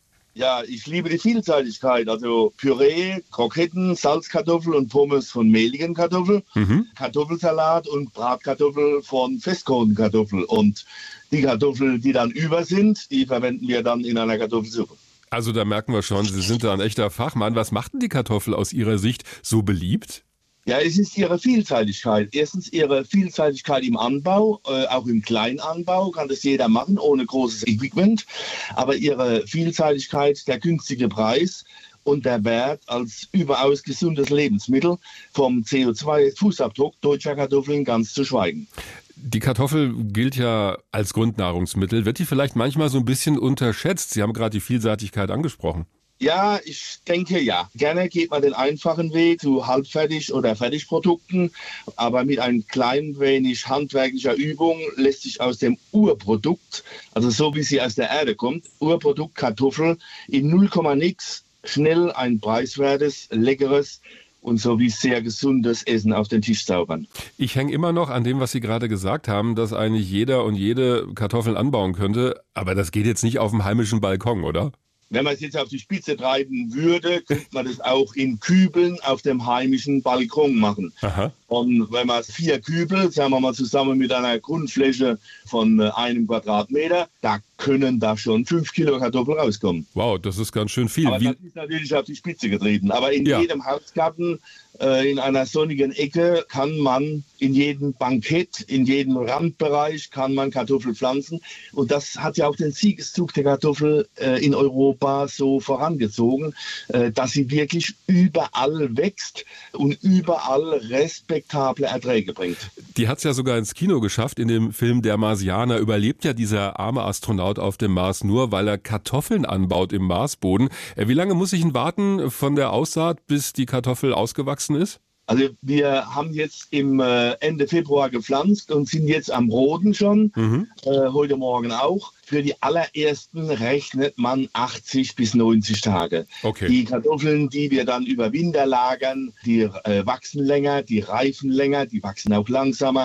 Ja, ich liebe die Vielseitigkeit, also Püree, Kroketten, Salzkartoffel und Pommes von mehligen Kartoffeln, Kartoffelsalat und Bratkartoffel von Festkohlenkartoffel. Und die Kartoffeln, die dann über sind, die verwenden wir dann in einer Kartoffelsuppe.
Also da merken wir schon, Sie sind da ein echter Fachmann. Was macht denn die Kartoffel aus Ihrer Sicht so beliebt?
Ja, es ist ihre Vielseitigkeit. Erstens ihre Vielseitigkeit im Anbau, auch im Kleinanbau kann das jeder machen, ohne großes Equipment. Aber ihre Vielseitigkeit, der günstige Preis und der Wert als überaus gesundes Lebensmittel, vom CO2-Fußabdruck deutscher Kartoffeln ganz zu schweigen.
Die Kartoffel gilt ja als Grundnahrungsmittel. Wird die vielleicht manchmal so ein bisschen unterschätzt? Sie haben gerade die Vielseitigkeit angesprochen.
Ja, ich denke ja. Gerne geht man den einfachen Weg zu Halbfertig- oder Fertigprodukten, aber mit ein klein wenig handwerklicher Übung lässt sich aus dem Urprodukt, also so wie sie aus der Erde kommt, Urprodukt Kartoffel in 0, nix schnell ein preiswertes, leckeres und so wie sehr gesundes Essen auf den Tisch zaubern.
Ich hänge immer noch an dem, was Sie gerade gesagt haben, dass eigentlich jeder und jede Kartoffeln anbauen könnte, aber das geht jetzt nicht auf dem heimischen Balkon, oder?
Wenn man es jetzt auf die Spitze treiben würde, könnte man das auch in Kübeln auf dem heimischen Balkon machen. Aha. Und wenn man 4 Kübel, sagen wir mal zusammen mit einer Grundfläche von 1 Quadratmeter, da können da schon 5 Kilo Kartoffeln rauskommen.
Wow, das ist ganz schön viel.
Aber das ist natürlich auf die Spitze getreten. Aber in jedem Hausgarten, in einer sonnigen Ecke kann man in jedem Bankett, in jedem Randbereich kann man Kartoffel pflanzen. Und das hat ja auch den Siegeszug der Kartoffel in Europa so vorangezogen, dass sie wirklich überall wächst und überall respektable Erträge bringt.
Die hat es ja sogar ins Kino geschafft. In dem Film Der Marsianer überlebt ja dieser arme Astronaut auf dem Mars nur, weil er Kartoffeln anbaut im Marsboden. Wie lange muss ich denn warten von der Aussaat, bis die Kartoffel ausgewachsen ist?
Also wir haben jetzt im Ende Februar gepflanzt und sind jetzt am Roden schon, heute Morgen auch. Für die allerersten rechnet man 80 bis 90 Tage. Okay. Die Kartoffeln, die wir dann über Winter lagern, die wachsen länger, die reifen länger, die wachsen auch langsamer.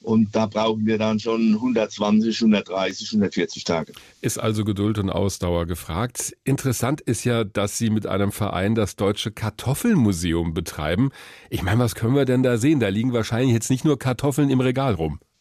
Und da brauchen wir dann schon 120, 130, 140 Tage.
Ist also Geduld und Ausdauer gefragt. Interessant ist ja, dass Sie mit einem Verein das Deutsche Kartoffelmuseum betreiben. Ich meine, was können wir denn da sehen? Da liegen wahrscheinlich jetzt nicht nur Kartoffeln im Regal rum.